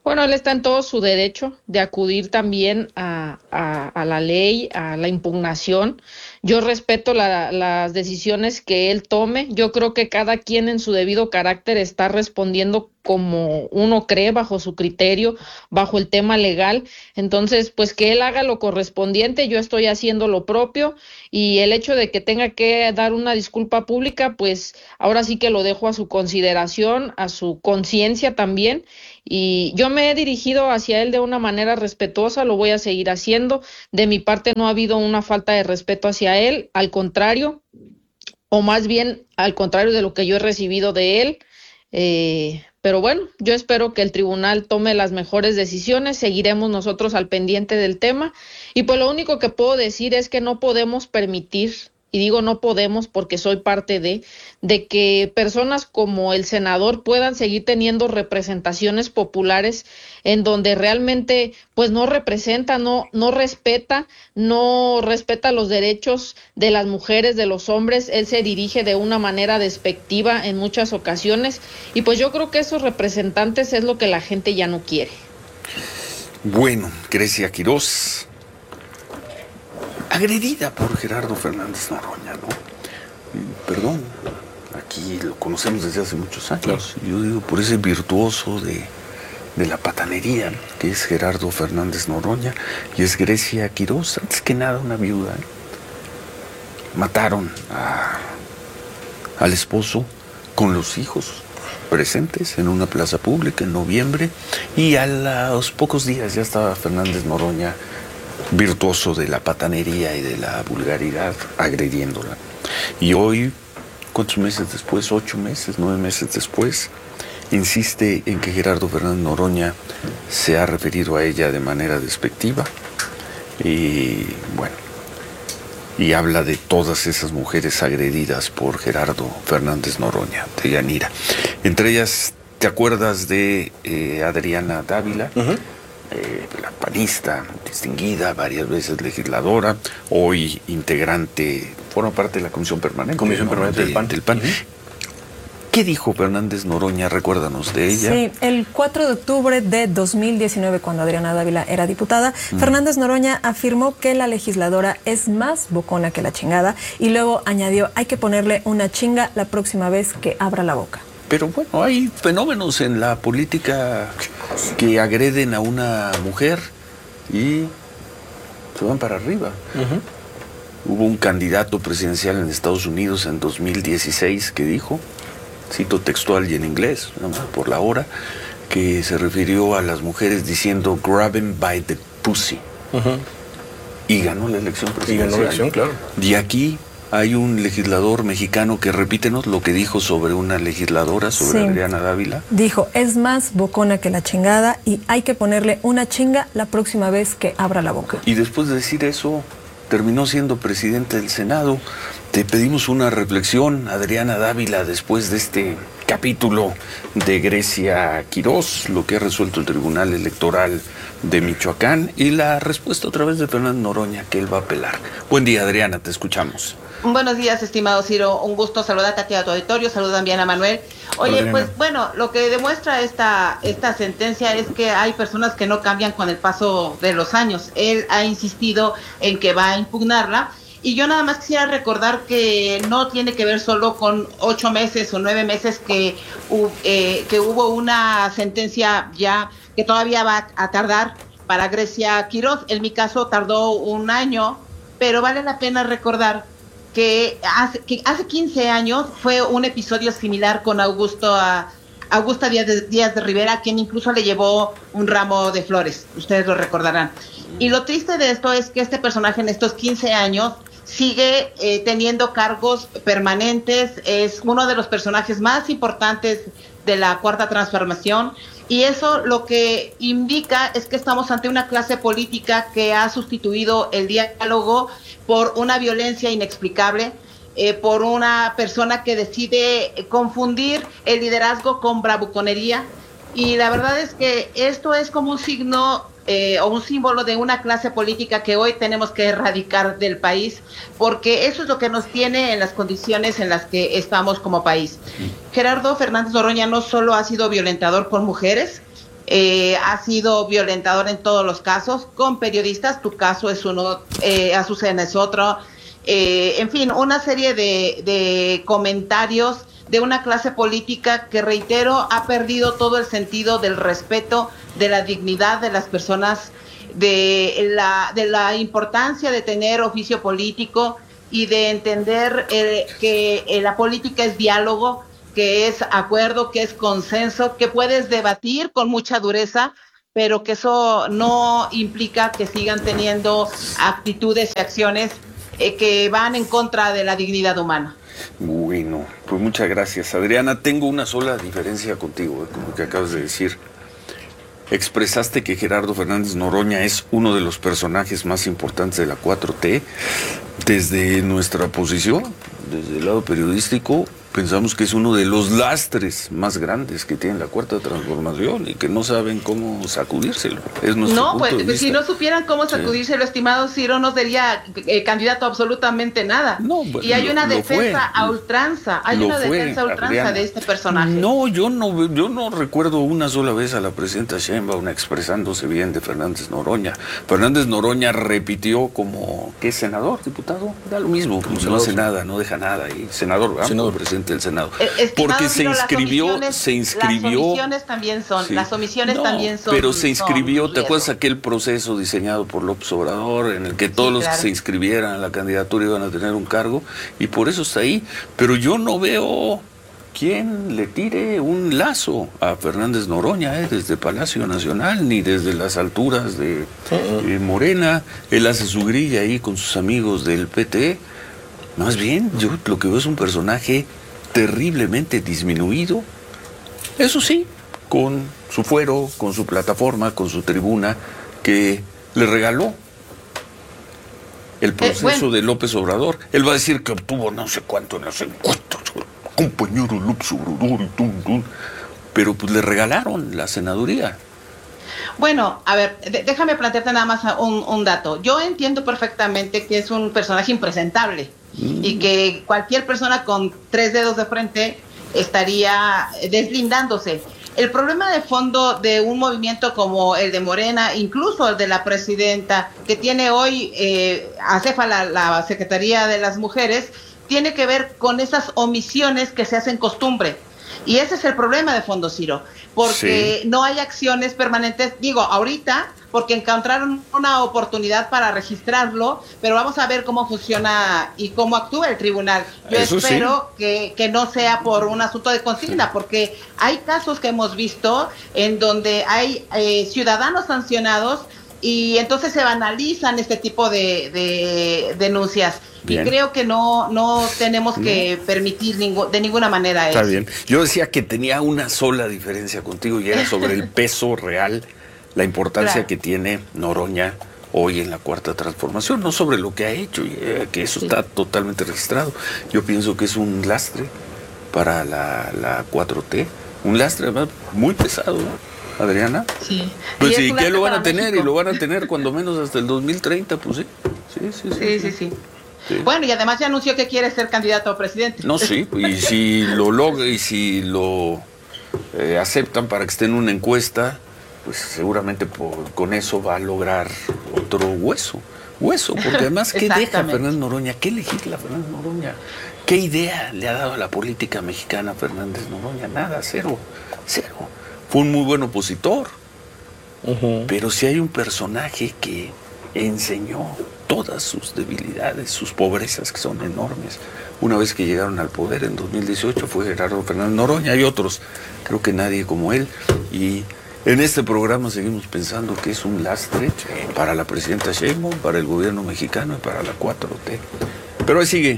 Bueno, él está en todo su derecho de acudir también a, a, a la ley, a la impugnación. Yo respeto la, las decisiones que él tome. Yo creo que cada quien en su debido carácter está respondiendo como uno cree, bajo su criterio, bajo el tema legal. Entonces, pues que él haga lo correspondiente, yo estoy haciendo lo propio, y el hecho de que tenga que dar una disculpa pública, pues ahora sí que lo dejo a su consideración, a su conciencia también. Y yo me he dirigido hacia él de una manera respetuosa, lo voy a seguir haciendo. De mi parte no ha habido una falta de respeto hacia él, al contrario, o más bien al contrario de lo que yo he recibido de él. Eh, pero bueno, yo espero que el tribunal tome las mejores decisiones, seguiremos nosotros al pendiente del tema, y pues lo único que puedo decir es que no podemos permitir, y digo no podemos porque soy parte de, de que personas como el senador puedan seguir teniendo representaciones populares en donde realmente pues no representa, no, no respeta, no respeta los derechos de las mujeres, de los hombres. Él se dirige de una manera despectiva en muchas ocasiones, y pues yo creo que esos representantes es lo que la gente ya no quiere. Bueno, Grecia Quiroz, agredida por Gerardo Fernández Noroña, ¿no? Perdón, aquí lo conocemos desde hace muchos años. Yo digo, por ese virtuoso de, de la patanería, ¿no?, que es Gerardo Fernández Noroña, y es Grecia Quiroz, antes que nada una viuda, ¿eh? Mataron a, al esposo con los hijos presentes en una plaza pública en noviembre, y a los pocos días ya estaba Fernández Noroña, virtuoso de la patanería y de la vulgaridad, agrediéndola. Y hoy, ¿cuántos meses después? Ocho meses, nueve meses después, insiste en que Gerardo Fernández Noroña se ha referido a ella de manera despectiva, y bueno, y habla de todas esas mujeres agredidas por Gerardo Fernández Noroña, de Yanira. Entre ellas, ¿te acuerdas de eh, Adriana Dávila? Uh-huh. Eh, la panista, distinguida, varias veces legisladora, hoy integrante, forma parte de la Comisión Permanente. Comisión ¿no? Permanente de, del P A N. Del P A N. Uh-huh. ¿Qué dijo Fernández Noroña? Recuérdanos de ella. Sí, el cuatro de octubre de dos mil diecinueve, cuando Adriana Dávila era diputada, mm. Fernández Noroña afirmó que la legisladora es más bocona que la chingada, y luego añadió, hay que ponerle una chinga la próxima vez que abra la boca. Pero bueno, hay fenómenos en la política que agreden a una mujer y se van para arriba. Uh-huh. Hubo un candidato presidencial en Estados Unidos en dos mil dieciséis que dijo, cito textual y en inglés, por la hora, que se refirió a las mujeres diciendo grab him by the pussy. Uh-huh. Y ganó la elección presidencial. Y ganó la elección, claro. Y aquí hay un legislador mexicano que, repítenos lo que dijo sobre una legisladora, sobre sí. Adriana Dávila. Dijo, es más bocona que la chingada y hay que ponerle una chinga la próxima vez que abra la boca. Y después de decir eso, terminó siendo presidente del Senado. Te pedimos una reflexión, Adriana Dávila, después de este capítulo de Grecia Quiroz, lo que ha resuelto el Tribunal Electoral de Michoacán, y la respuesta otra vez de Fernández Noroña, que él va a apelar. Buen día, Adriana, te escuchamos. Buenos días, estimado Ciro. Un gusto saludarte a ti, a tu auditorio. Saludos también a Manuel. Oye, Hola, pues bueno, lo que demuestra esta, esta sentencia es que hay personas que no cambian con el paso de los años. Él ha insistido en que va a impugnarla. Y yo nada más quisiera recordar que no tiene que ver solo con ocho meses o nueve meses que, eh, que hubo una sentencia ya que todavía va a tardar para Grecia Quiroz. En mi caso tardó un año, pero vale la pena recordar que hace, que hace quince años fue un episodio similar con Augusto a, Augusta Díaz de, Díaz de Rivera, quien incluso le llevó un ramo de flores, ustedes lo recordarán. Y lo triste de esto es que este personaje en estos quince años sigue eh, teniendo cargos permanentes, es uno de los personajes más importantes de la Cuarta Transformación, y eso lo que indica es que estamos ante una clase política que ha sustituido el diálogo por una violencia inexplicable, eh, por una persona que decide confundir el liderazgo con bravuconería, y la verdad es que esto es como un signo eh, o un símbolo de una clase política que hoy tenemos que erradicar del país, porque eso es lo que nos tiene en las condiciones en las que estamos como país. Gerardo Fernández Noroña no solo ha sido violentador con mujeres, eh, ha sido violentador en todos los casos, con periodistas, tu caso es uno, eh, Azucena es otro, eh, en fin, una serie de, de comentarios de una clase política que, reitero, ha perdido todo el sentido del respeto, de la dignidad de las personas, de la, de la importancia de tener oficio político y de entender eh, que eh, la política es diálogo, que es acuerdo, que es consenso, que puedes debatir con mucha dureza, pero que eso no implica que sigan teniendo actitudes y acciones eh, que van en contra de la dignidad humana. Bueno, pues muchas gracias, Adriana. Tengo una sola diferencia contigo, eh, como que acabas de decir. Expresaste que Gerardo Fernández Noroña es uno de los personajes más importantes de la cuatro T. Desde nuestra posición, desde el lado periodístico, pensamos que es uno de los lastres más grandes que tiene la Cuarta Transformación y que no saben cómo sacudírselo. Es nuestro no, punto pues de vista. Si no supieran cómo sacudírselo, sí. Estimado Ciro, no sería eh, candidato a absolutamente nada. No, pues, y hay lo, una lo defensa fue. a ultranza, hay Lo una fue, defensa a ultranza Adriana. de este personaje. No, yo no, yo no recuerdo una sola vez a la presidenta Sheinbaum expresándose bien de Fernández Noroña. Fernández Noroña repitió como, ¿qué senador, diputado? Da lo mismo, pues no hace nada, no deja nada. Y senador, ¿verdad? Senador, presidente del Senado. Eh, Porque se Ciro, inscribió, las se inscribió. Las omisiones también son, Sí. las omisiones No, también son. pero se inscribió, son ¿te acuerdas aquel proceso diseñado por López Obrador en el que todos Sí, los claro. que se inscribieran a la candidatura iban a tener un cargo? Y por eso está ahí. Pero yo no veo quién le tire un lazo a Fernández Noroña, eh, desde Palacio Nacional, ni desde las alturas de eh, Morena. Él hace su grilla ahí con sus amigos del P T. Más bien, yo lo que veo es un personaje terriblemente disminuido. Eso sí, con su fuero, con su plataforma, con su tribuna, que le regaló el proceso Eh, bueno. de López Obrador. Él va a decir que obtuvo no sé cuánto en las encuestas, compañero López Obrador y tum, tum. Pero pues le regalaron la senaduría. Bueno, a ver, de- déjame plantearte nada más un, un dato. Yo entiendo perfectamente que es un personaje impresentable mm. y que cualquier persona con tres dedos de frente estaría deslindándose. El problema de fondo de un movimiento como el de Morena, incluso el de la presidenta, que tiene hoy eh, acéfala la Secretaría de las Mujeres, tiene que ver con esas omisiones que se hacen costumbre. Y ese es el problema de fondo, Ciro, porque sí. no hay acciones permanentes, digo, ahorita, porque encontraron una oportunidad para registrarlo, pero vamos a ver cómo funciona y cómo actúa el tribunal. Yo Eso espero sí. que, que no sea por un asunto de consigna, sí. porque hay casos que hemos visto en donde hay eh, ciudadanos sancionados y entonces se banalizan este tipo de, de denuncias. Bien. Y creo que no no tenemos que no. permitir ningú, de ninguna manera Está eso. Está bien. Yo decía que tenía una sola diferencia contigo y era sobre el peso real, la importancia claro. que tiene Noroña hoy en la Cuarta Transformación, no sobre lo que ha hecho, que eso sí. está totalmente registrado. Yo pienso que es un lastre para la, la cuatro T, un lastre además muy pesado, ¿no? Adriana. Sí. Pues sí, que lo van a tener México. Y lo van a tener cuando menos hasta el dos mil treinta, pues sí. Sí, sí, sí. sí, sí, sí. Sí. Bueno, y además ya anunció que quiere ser candidato a presidente. No, sí, y si lo logra y si lo eh, aceptan para que esté en una encuesta, pues seguramente por, con eso va a lograr otro hueso. Hueso, porque además, ¿qué deja Fernández Noroña? ¿Qué legisla Fernández Noroña? ¿Qué idea le ha dado a la política mexicana Fernández Noroña? Nada, cero, cero. Fue un muy buen opositor, uh-huh. pero si hay un personaje que enseñó todas sus debilidades, sus pobrezas que son enormes. Una vez que llegaron al poder en dos mil dieciocho fue Gerardo Fernández Noroña, hay otros, creo que nadie como él, y en este programa seguimos pensando que es un lastre para la presidenta Sheinbaum, para el gobierno mexicano y para la cuatro T. Pero ahí sigue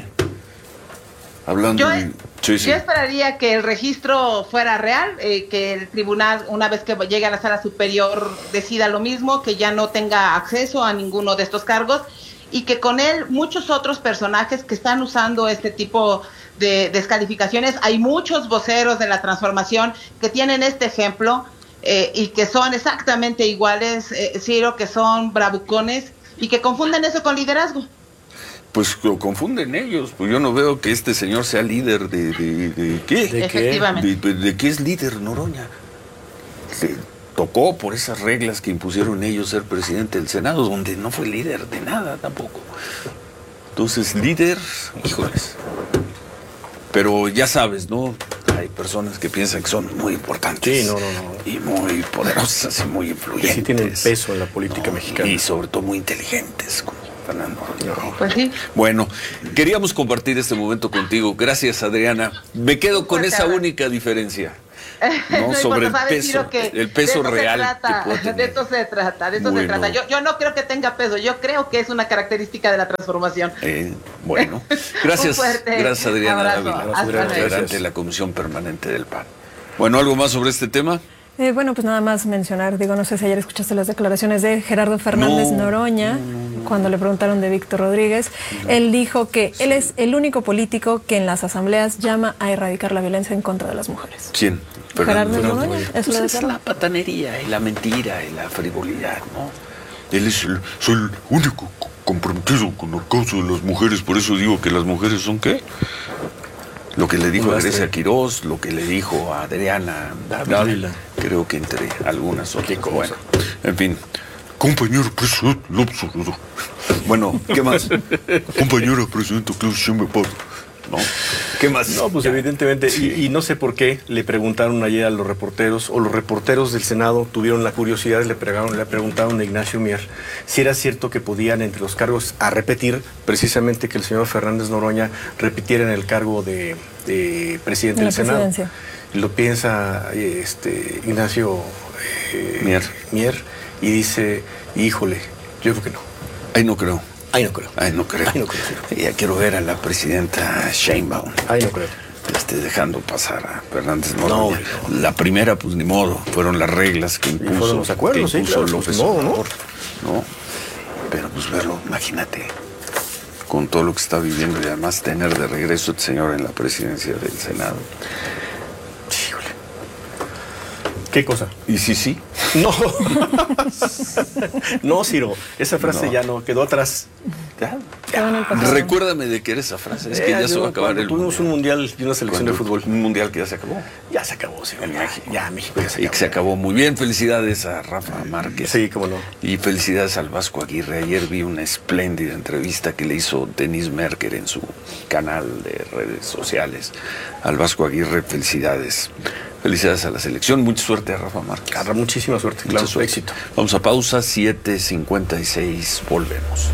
hablando. Yo, de... sí, sí. yo esperaría que el registro fuera real, eh, que el tribunal, una vez que llegue a la sala superior, decida lo mismo, que ya no tenga acceso a ninguno de estos cargos y que con él muchos otros personajes que están usando este tipo de descalificaciones. Hay muchos voceros de la transformación que tienen este ejemplo eh, y que son exactamente iguales, eh, Ciro, que son bravucones y que confunden eso con liderazgo. Pues lo confunden ellos, pues yo no veo que este señor sea líder de, de, de, ¿de qué? Efectivamente. ¿De, de, de qué es líder Noroña? De, tocó por esas reglas que impusieron ellos ser presidente del Senado, donde no fue líder de nada tampoco. Entonces, líder, híjoles. Pero ya sabes, ¿no? Hay personas que piensan que son muy importantes. Sí, no, no, no. Y muy poderosas y muy influyentes. Que sí tienen peso en la política no, mexicana. Y sobre todo muy inteligentes, como Fernando. No. Pues sí. Bueno, queríamos compartir este momento contigo. Gracias, Adriana. Me quedo con esa única diferencia. No, no sobre el sabes, peso, Ciro, que el peso de real. Trata, de esto se trata, de esto bueno. se trata. Yo, yo no creo que tenga peso, yo creo que es una característica de la transformación. Eh, bueno, gracias. Gracias, Adriana Ávila, integrante de la Comisión Permanente del P A N. Bueno, ¿algo más sobre este tema? Eh, bueno, pues nada más mencionar, digo, no sé si ayer escuchaste las declaraciones de Gerardo Fernández no, Noroña, no, no, no. cuando le preguntaron de Víctor Rodríguez. No. Él dijo que él es el único político que en las asambleas llama a erradicar la violencia en contra de las mujeres. ¿Quién? Gerardo Fernando Noroña. Eso pues es la patanería y la mentira y la frivolidad, ¿no? Él es el, soy el único comprometido con el causa de las mujeres, por eso digo que las mujeres son ¿qué? Lo que le dijo a Grecia Quirós, lo que le dijo a Adriana Dávila, creo que entre algunas otras cosas. Bueno, en fin. Compañero presidente López Obrador. Bueno, ¿qué más? Compañera presidente Claudia Sheinbaum, ¿no? ¿Qué más? No, pues ya. evidentemente, sí. y, y no sé por qué le preguntaron ayer a los reporteros, o los reporteros del Senado tuvieron la curiosidad y le preguntaron, le preguntaron a Ignacio Mier si era cierto que podían entre los cargos a repetir, precisamente que el señor Fernández Noroña repitiera en el cargo de, de presidente de del Senado. Y lo piensa este, Ignacio eh, Mier. Mier y dice, híjole, yo creo que no. Ahí no creo. Ahí no creo. Ahí no creo. Ahí no creo. Ya quiero ver a la presidenta Sheinbaum. Ahí no creo. Este, dejando pasar a Fernández Noroña. No, no. La primera, pues ni modo, fueron las reglas que impuso, fueron los acuerdos, que impuso sí, claro, López no, Obrador. No. no. Pero pues verlo, imagínate, con todo lo que está viviendo y además tener de regreso el señor en la presidencia del Senado. Híjole. ¿Qué cosa? ¿Y sí, sí? No. No, Ciro, esa frase no. ya no, quedó atrás. Ya, ya. Recuérdame de qué era esa frase. Es eh, que ya se va a acabar el Tuvimos mundial. un mundial y una selección Cuando, de fútbol. Un mundial que ya se acabó. Ya se acabó, sí. En México. Ya, México ya se acabó. Y que se acabó muy bien. Felicidades a Rafa Márquez. Sí, cómo no. Y felicidades al Vasco Aguirre. Ayer vi una espléndida entrevista que le hizo Denise Merker en su canal de redes sociales. Al Vasco Aguirre, felicidades. Felicidades a la selección. Mucha suerte a Rafa Márquez. Carra, muchísima suerte. Mucha claro, suerte. Éxito. Vamos a pausa, siete cincuenta y seis. Volvemos.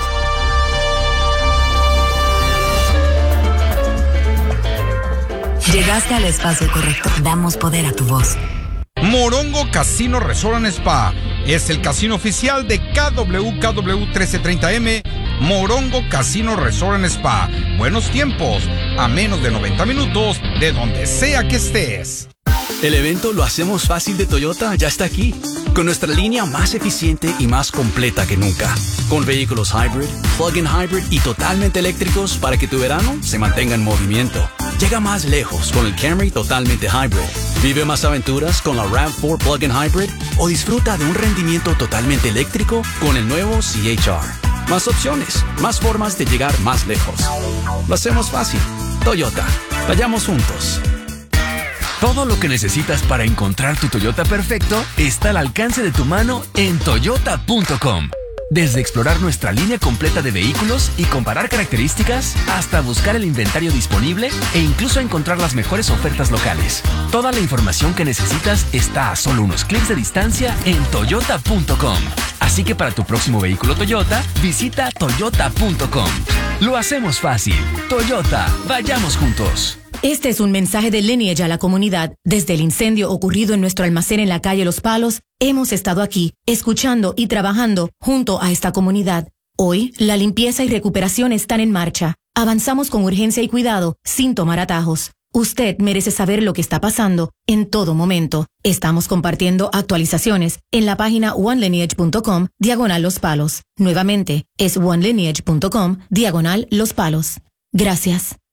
Llegaste al espacio correcto. Damos poder a tu voz. Morongo Casino Resort and Spa es el casino oficial de K W K W trece treinta M. Morongo Casino Resort and Spa. Buenos tiempos, a menos de noventa minutos de donde sea que estés. El evento Lo Hacemos Fácil de Toyota ya está aquí, con nuestra línea más eficiente y más completa que nunca, con vehículos hybrid, plug-in hybrid y totalmente eléctricos para que tu verano se mantenga en movimiento. Llega más lejos con el Camry totalmente hybrid. Vive más aventuras con la RAV cuatro plug-in hybrid o disfruta de un rendimiento totalmente eléctrico con el nuevo C H R. Más opciones, más formas de llegar más lejos. Lo hacemos fácil. Toyota. Vayamos juntos. Todo lo que necesitas para encontrar tu Toyota perfecto está al alcance de tu mano en toyota punto com. Desde explorar nuestra línea completa de vehículos y comparar características, hasta buscar el inventario disponible e incluso encontrar las mejores ofertas locales. Toda la información que necesitas está a solo unos clics de distancia en toyota punto com. Así que para tu próximo vehículo Toyota, visita toyota punto com. Lo hacemos fácil. Toyota, vayamos juntos. Este es un mensaje de Lineage a la comunidad. Desde el incendio ocurrido en nuestro almacén en la calle Los Palos, hemos estado aquí, escuchando y trabajando junto a esta comunidad. Hoy, la limpieza y recuperación están en marcha. Avanzamos con urgencia y cuidado, sin tomar atajos. Usted merece saber lo que está pasando en todo momento. Estamos compartiendo actualizaciones en la página one lineage punto com, diagonal Los Palos. Nuevamente, es one lineage punto com, diagonal Los Palos. Gracias.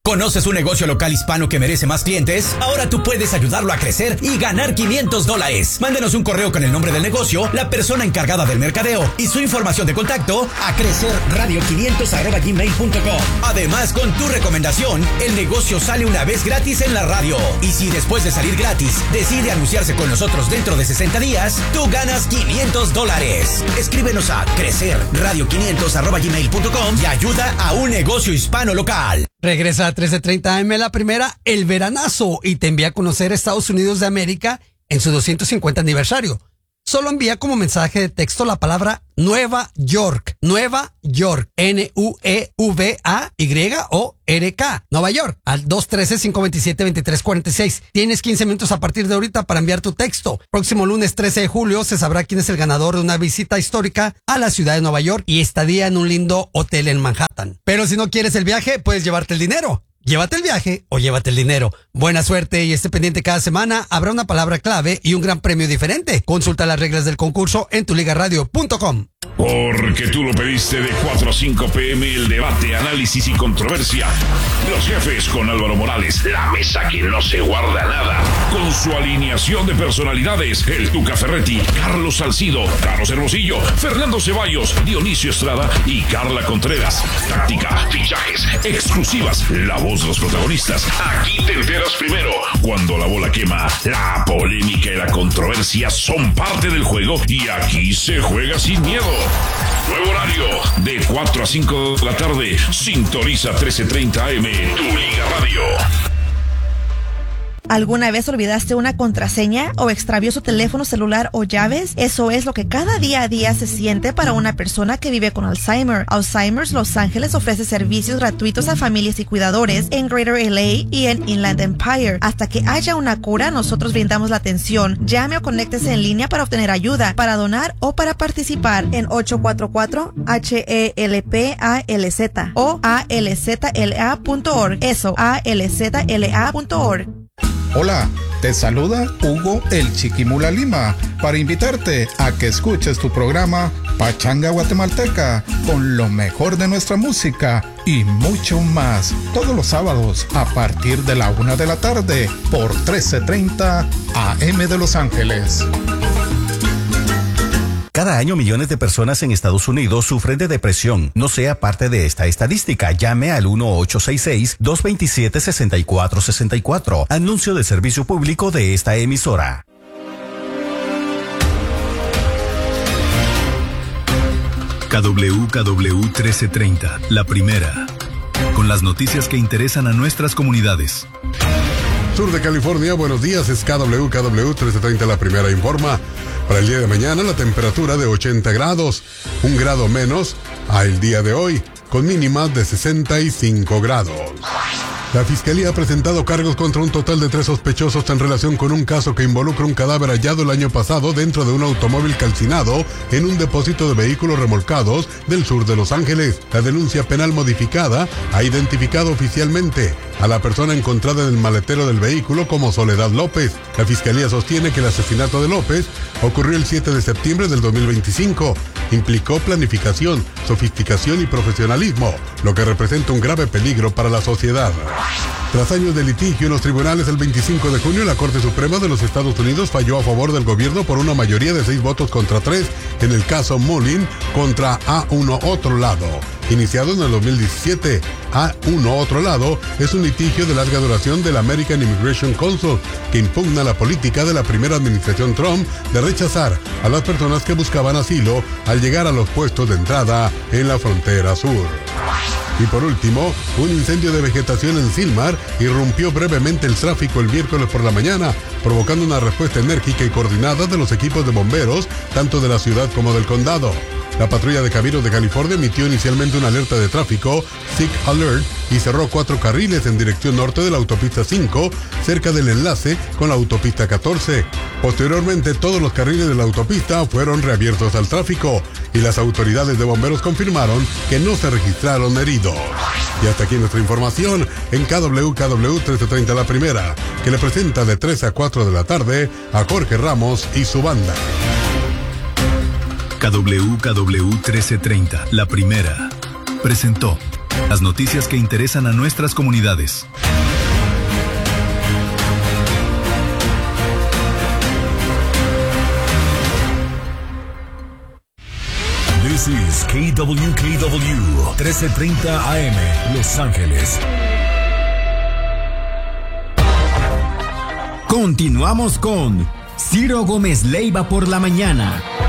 ¿Conoces un negocio local hispano que merece más clientes? Ahora tú puedes ayudarlo a crecer y ganar quinientos dólares. Mándenos un correo con el nombre del negocio, la persona encargada del mercadeo y su información de contacto a crecerradio quinientos arroba gmail punto com. Además, con tu recomendación, el negocio sale una vez gratis en la radio. Y si después de salir gratis decide anunciarse con nosotros dentro de sesenta días, tú ganas quinientos dólares. Escríbenos a crecerradio quinientos arroba gmail punto com y ayuda a un negocio hispano local. Regresa a trece treinta A M la primera, el veranazo, y te envía a conocer Estados Unidos de América en su doscientos cincuenta aniversario. Solo envía como mensaje de texto la palabra Nueva York. Nueva York. N U E V A Y O R K. Nueva York. Al dos uno tres, cinco dos siete, dos tres cuatro seis. Tienes quince minutos a partir de ahorita para enviar tu texto. Próximo lunes trece de julio se sabrá quién es el ganador de una visita histórica a la ciudad de Nueva York y estadía en un lindo hotel en Manhattan. Pero si no quieres el viaje, puedes llevarte el dinero. Llévate el viaje o llévate el dinero. Buena suerte y esté pendiente cada semana. Habrá una palabra clave y un gran premio diferente. Consulta las reglas del concurso en tu liga radio punto com. Porque tú lo pediste, de cuatro a cinco pm, el debate, análisis y controversia. Los jefes con Álvaro Morales, la mesa que no se guarda nada. Con su alineación de personalidades, el Tuca Ferretti, Carlos Salcido, Carlos Hermosillo, Fernando Ceballos, Dionisio Estrada y Carla Contreras. Táctica, fichajes, exclusivas, la voz de los protagonistas. Aquí te enteras primero. Cuando la bola quema, la polémica y la controversia son parte del juego y aquí se juega sin miedo. Nuevo horario, de cuatro a cinco de la tarde. Sintoniza trece treinta A M, tu Liga Radio. ¿Alguna vez olvidaste una contraseña o extravió su teléfono celular o llaves? Eso es lo que cada día a día se siente para una persona que vive con Alzheimer. Alzheimer's Los Ángeles ofrece servicios gratuitos a familias y cuidadores en Greater L A y en Inland Empire. Hasta que haya una cura, nosotros brindamos la atención. Llame o conéctese en línea para obtener ayuda, para donar o para participar en ocho cuatro cuatro H E L P A L Z o A L Z L A punto org. Eso, A L Z L A punto org. Hola, te saluda Hugo el Chiquimula Lima para invitarte a que escuches tu programa Pachanga Guatemalteca con lo mejor de nuestra música y mucho más todos los sábados a partir de la una de la tarde por trece treinta A M de Los Ángeles. Cada año millones de personas en Estados Unidos sufren de depresión. No sea parte de esta estadística. Llame al uno ocho seis seis, dos dos siete, seis cuatro seis cuatro. Anuncio de servicio público de esta emisora. K W K W trece treinta, la primera. Con las noticias que interesan a nuestras comunidades. Sur de California, buenos días, es K W K W trece treinta, la primera informa. Para el día de mañana la temperatura de ochenta grados, un grado menos a el día de hoy, con mínimas de sesenta y cinco grados. La Fiscalía ha presentado cargos contra un total de tres sospechosos en relación con un caso que involucra un cadáver hallado el año pasado dentro de un automóvil calcinado en un depósito de vehículos remolcados del sur de Los Ángeles. La denuncia penal modificada ha identificado oficialmente a la persona encontrada en el maletero del vehículo como Soledad López. La Fiscalía sostiene que el asesinato de López ocurrió el siete de septiembre del dos mil veinticinco. Implicó planificación, sofisticación y profesionalismo, lo que representa un grave peligro para la sociedad. Tras años de litigio en los tribunales, el veinticinco de junio la Corte Suprema de los Estados Unidos falló a favor del gobierno por una mayoría de seis votos contra tres en el caso Mullin contra A uno Otro Lado. Iniciado en el dos mil diecisiete, A uno Otro Lado es un litigio de larga duración del American Immigration Council que impugna la política de la primera administración Trump de rechazar a las personas que buscaban asilo al llegar a los puestos de entrada en la frontera sur. Y por último, un incendio de vegetación en Silmar irrumpió brevemente el tráfico el miércoles por la mañana, provocando una respuesta enérgica y coordinada de los equipos de bomberos, tanto de la ciudad como del condado. La patrulla de Caminos de California emitió inicialmente una alerta de tráfico, Sick Alert, y cerró cuatro carriles en dirección norte de la autopista cinco, cerca del enlace con la autopista catorce. Posteriormente, todos los carriles de la autopista fueron reabiertos al tráfico, y las autoridades de bomberos confirmaron que no se registraron heridos. Y hasta aquí nuestra información en K W K W trece treinta La Primera, que le presenta de tres a cuatro de la tarde a Jorge Ramos y su banda. K W K W trece treinta, La Primera, presentó Las noticias que interesan a nuestras comunidades. This is K W K W trece treinta A M, Los Ángeles. Continuamos con Ciro Gómez Leiva por la mañana.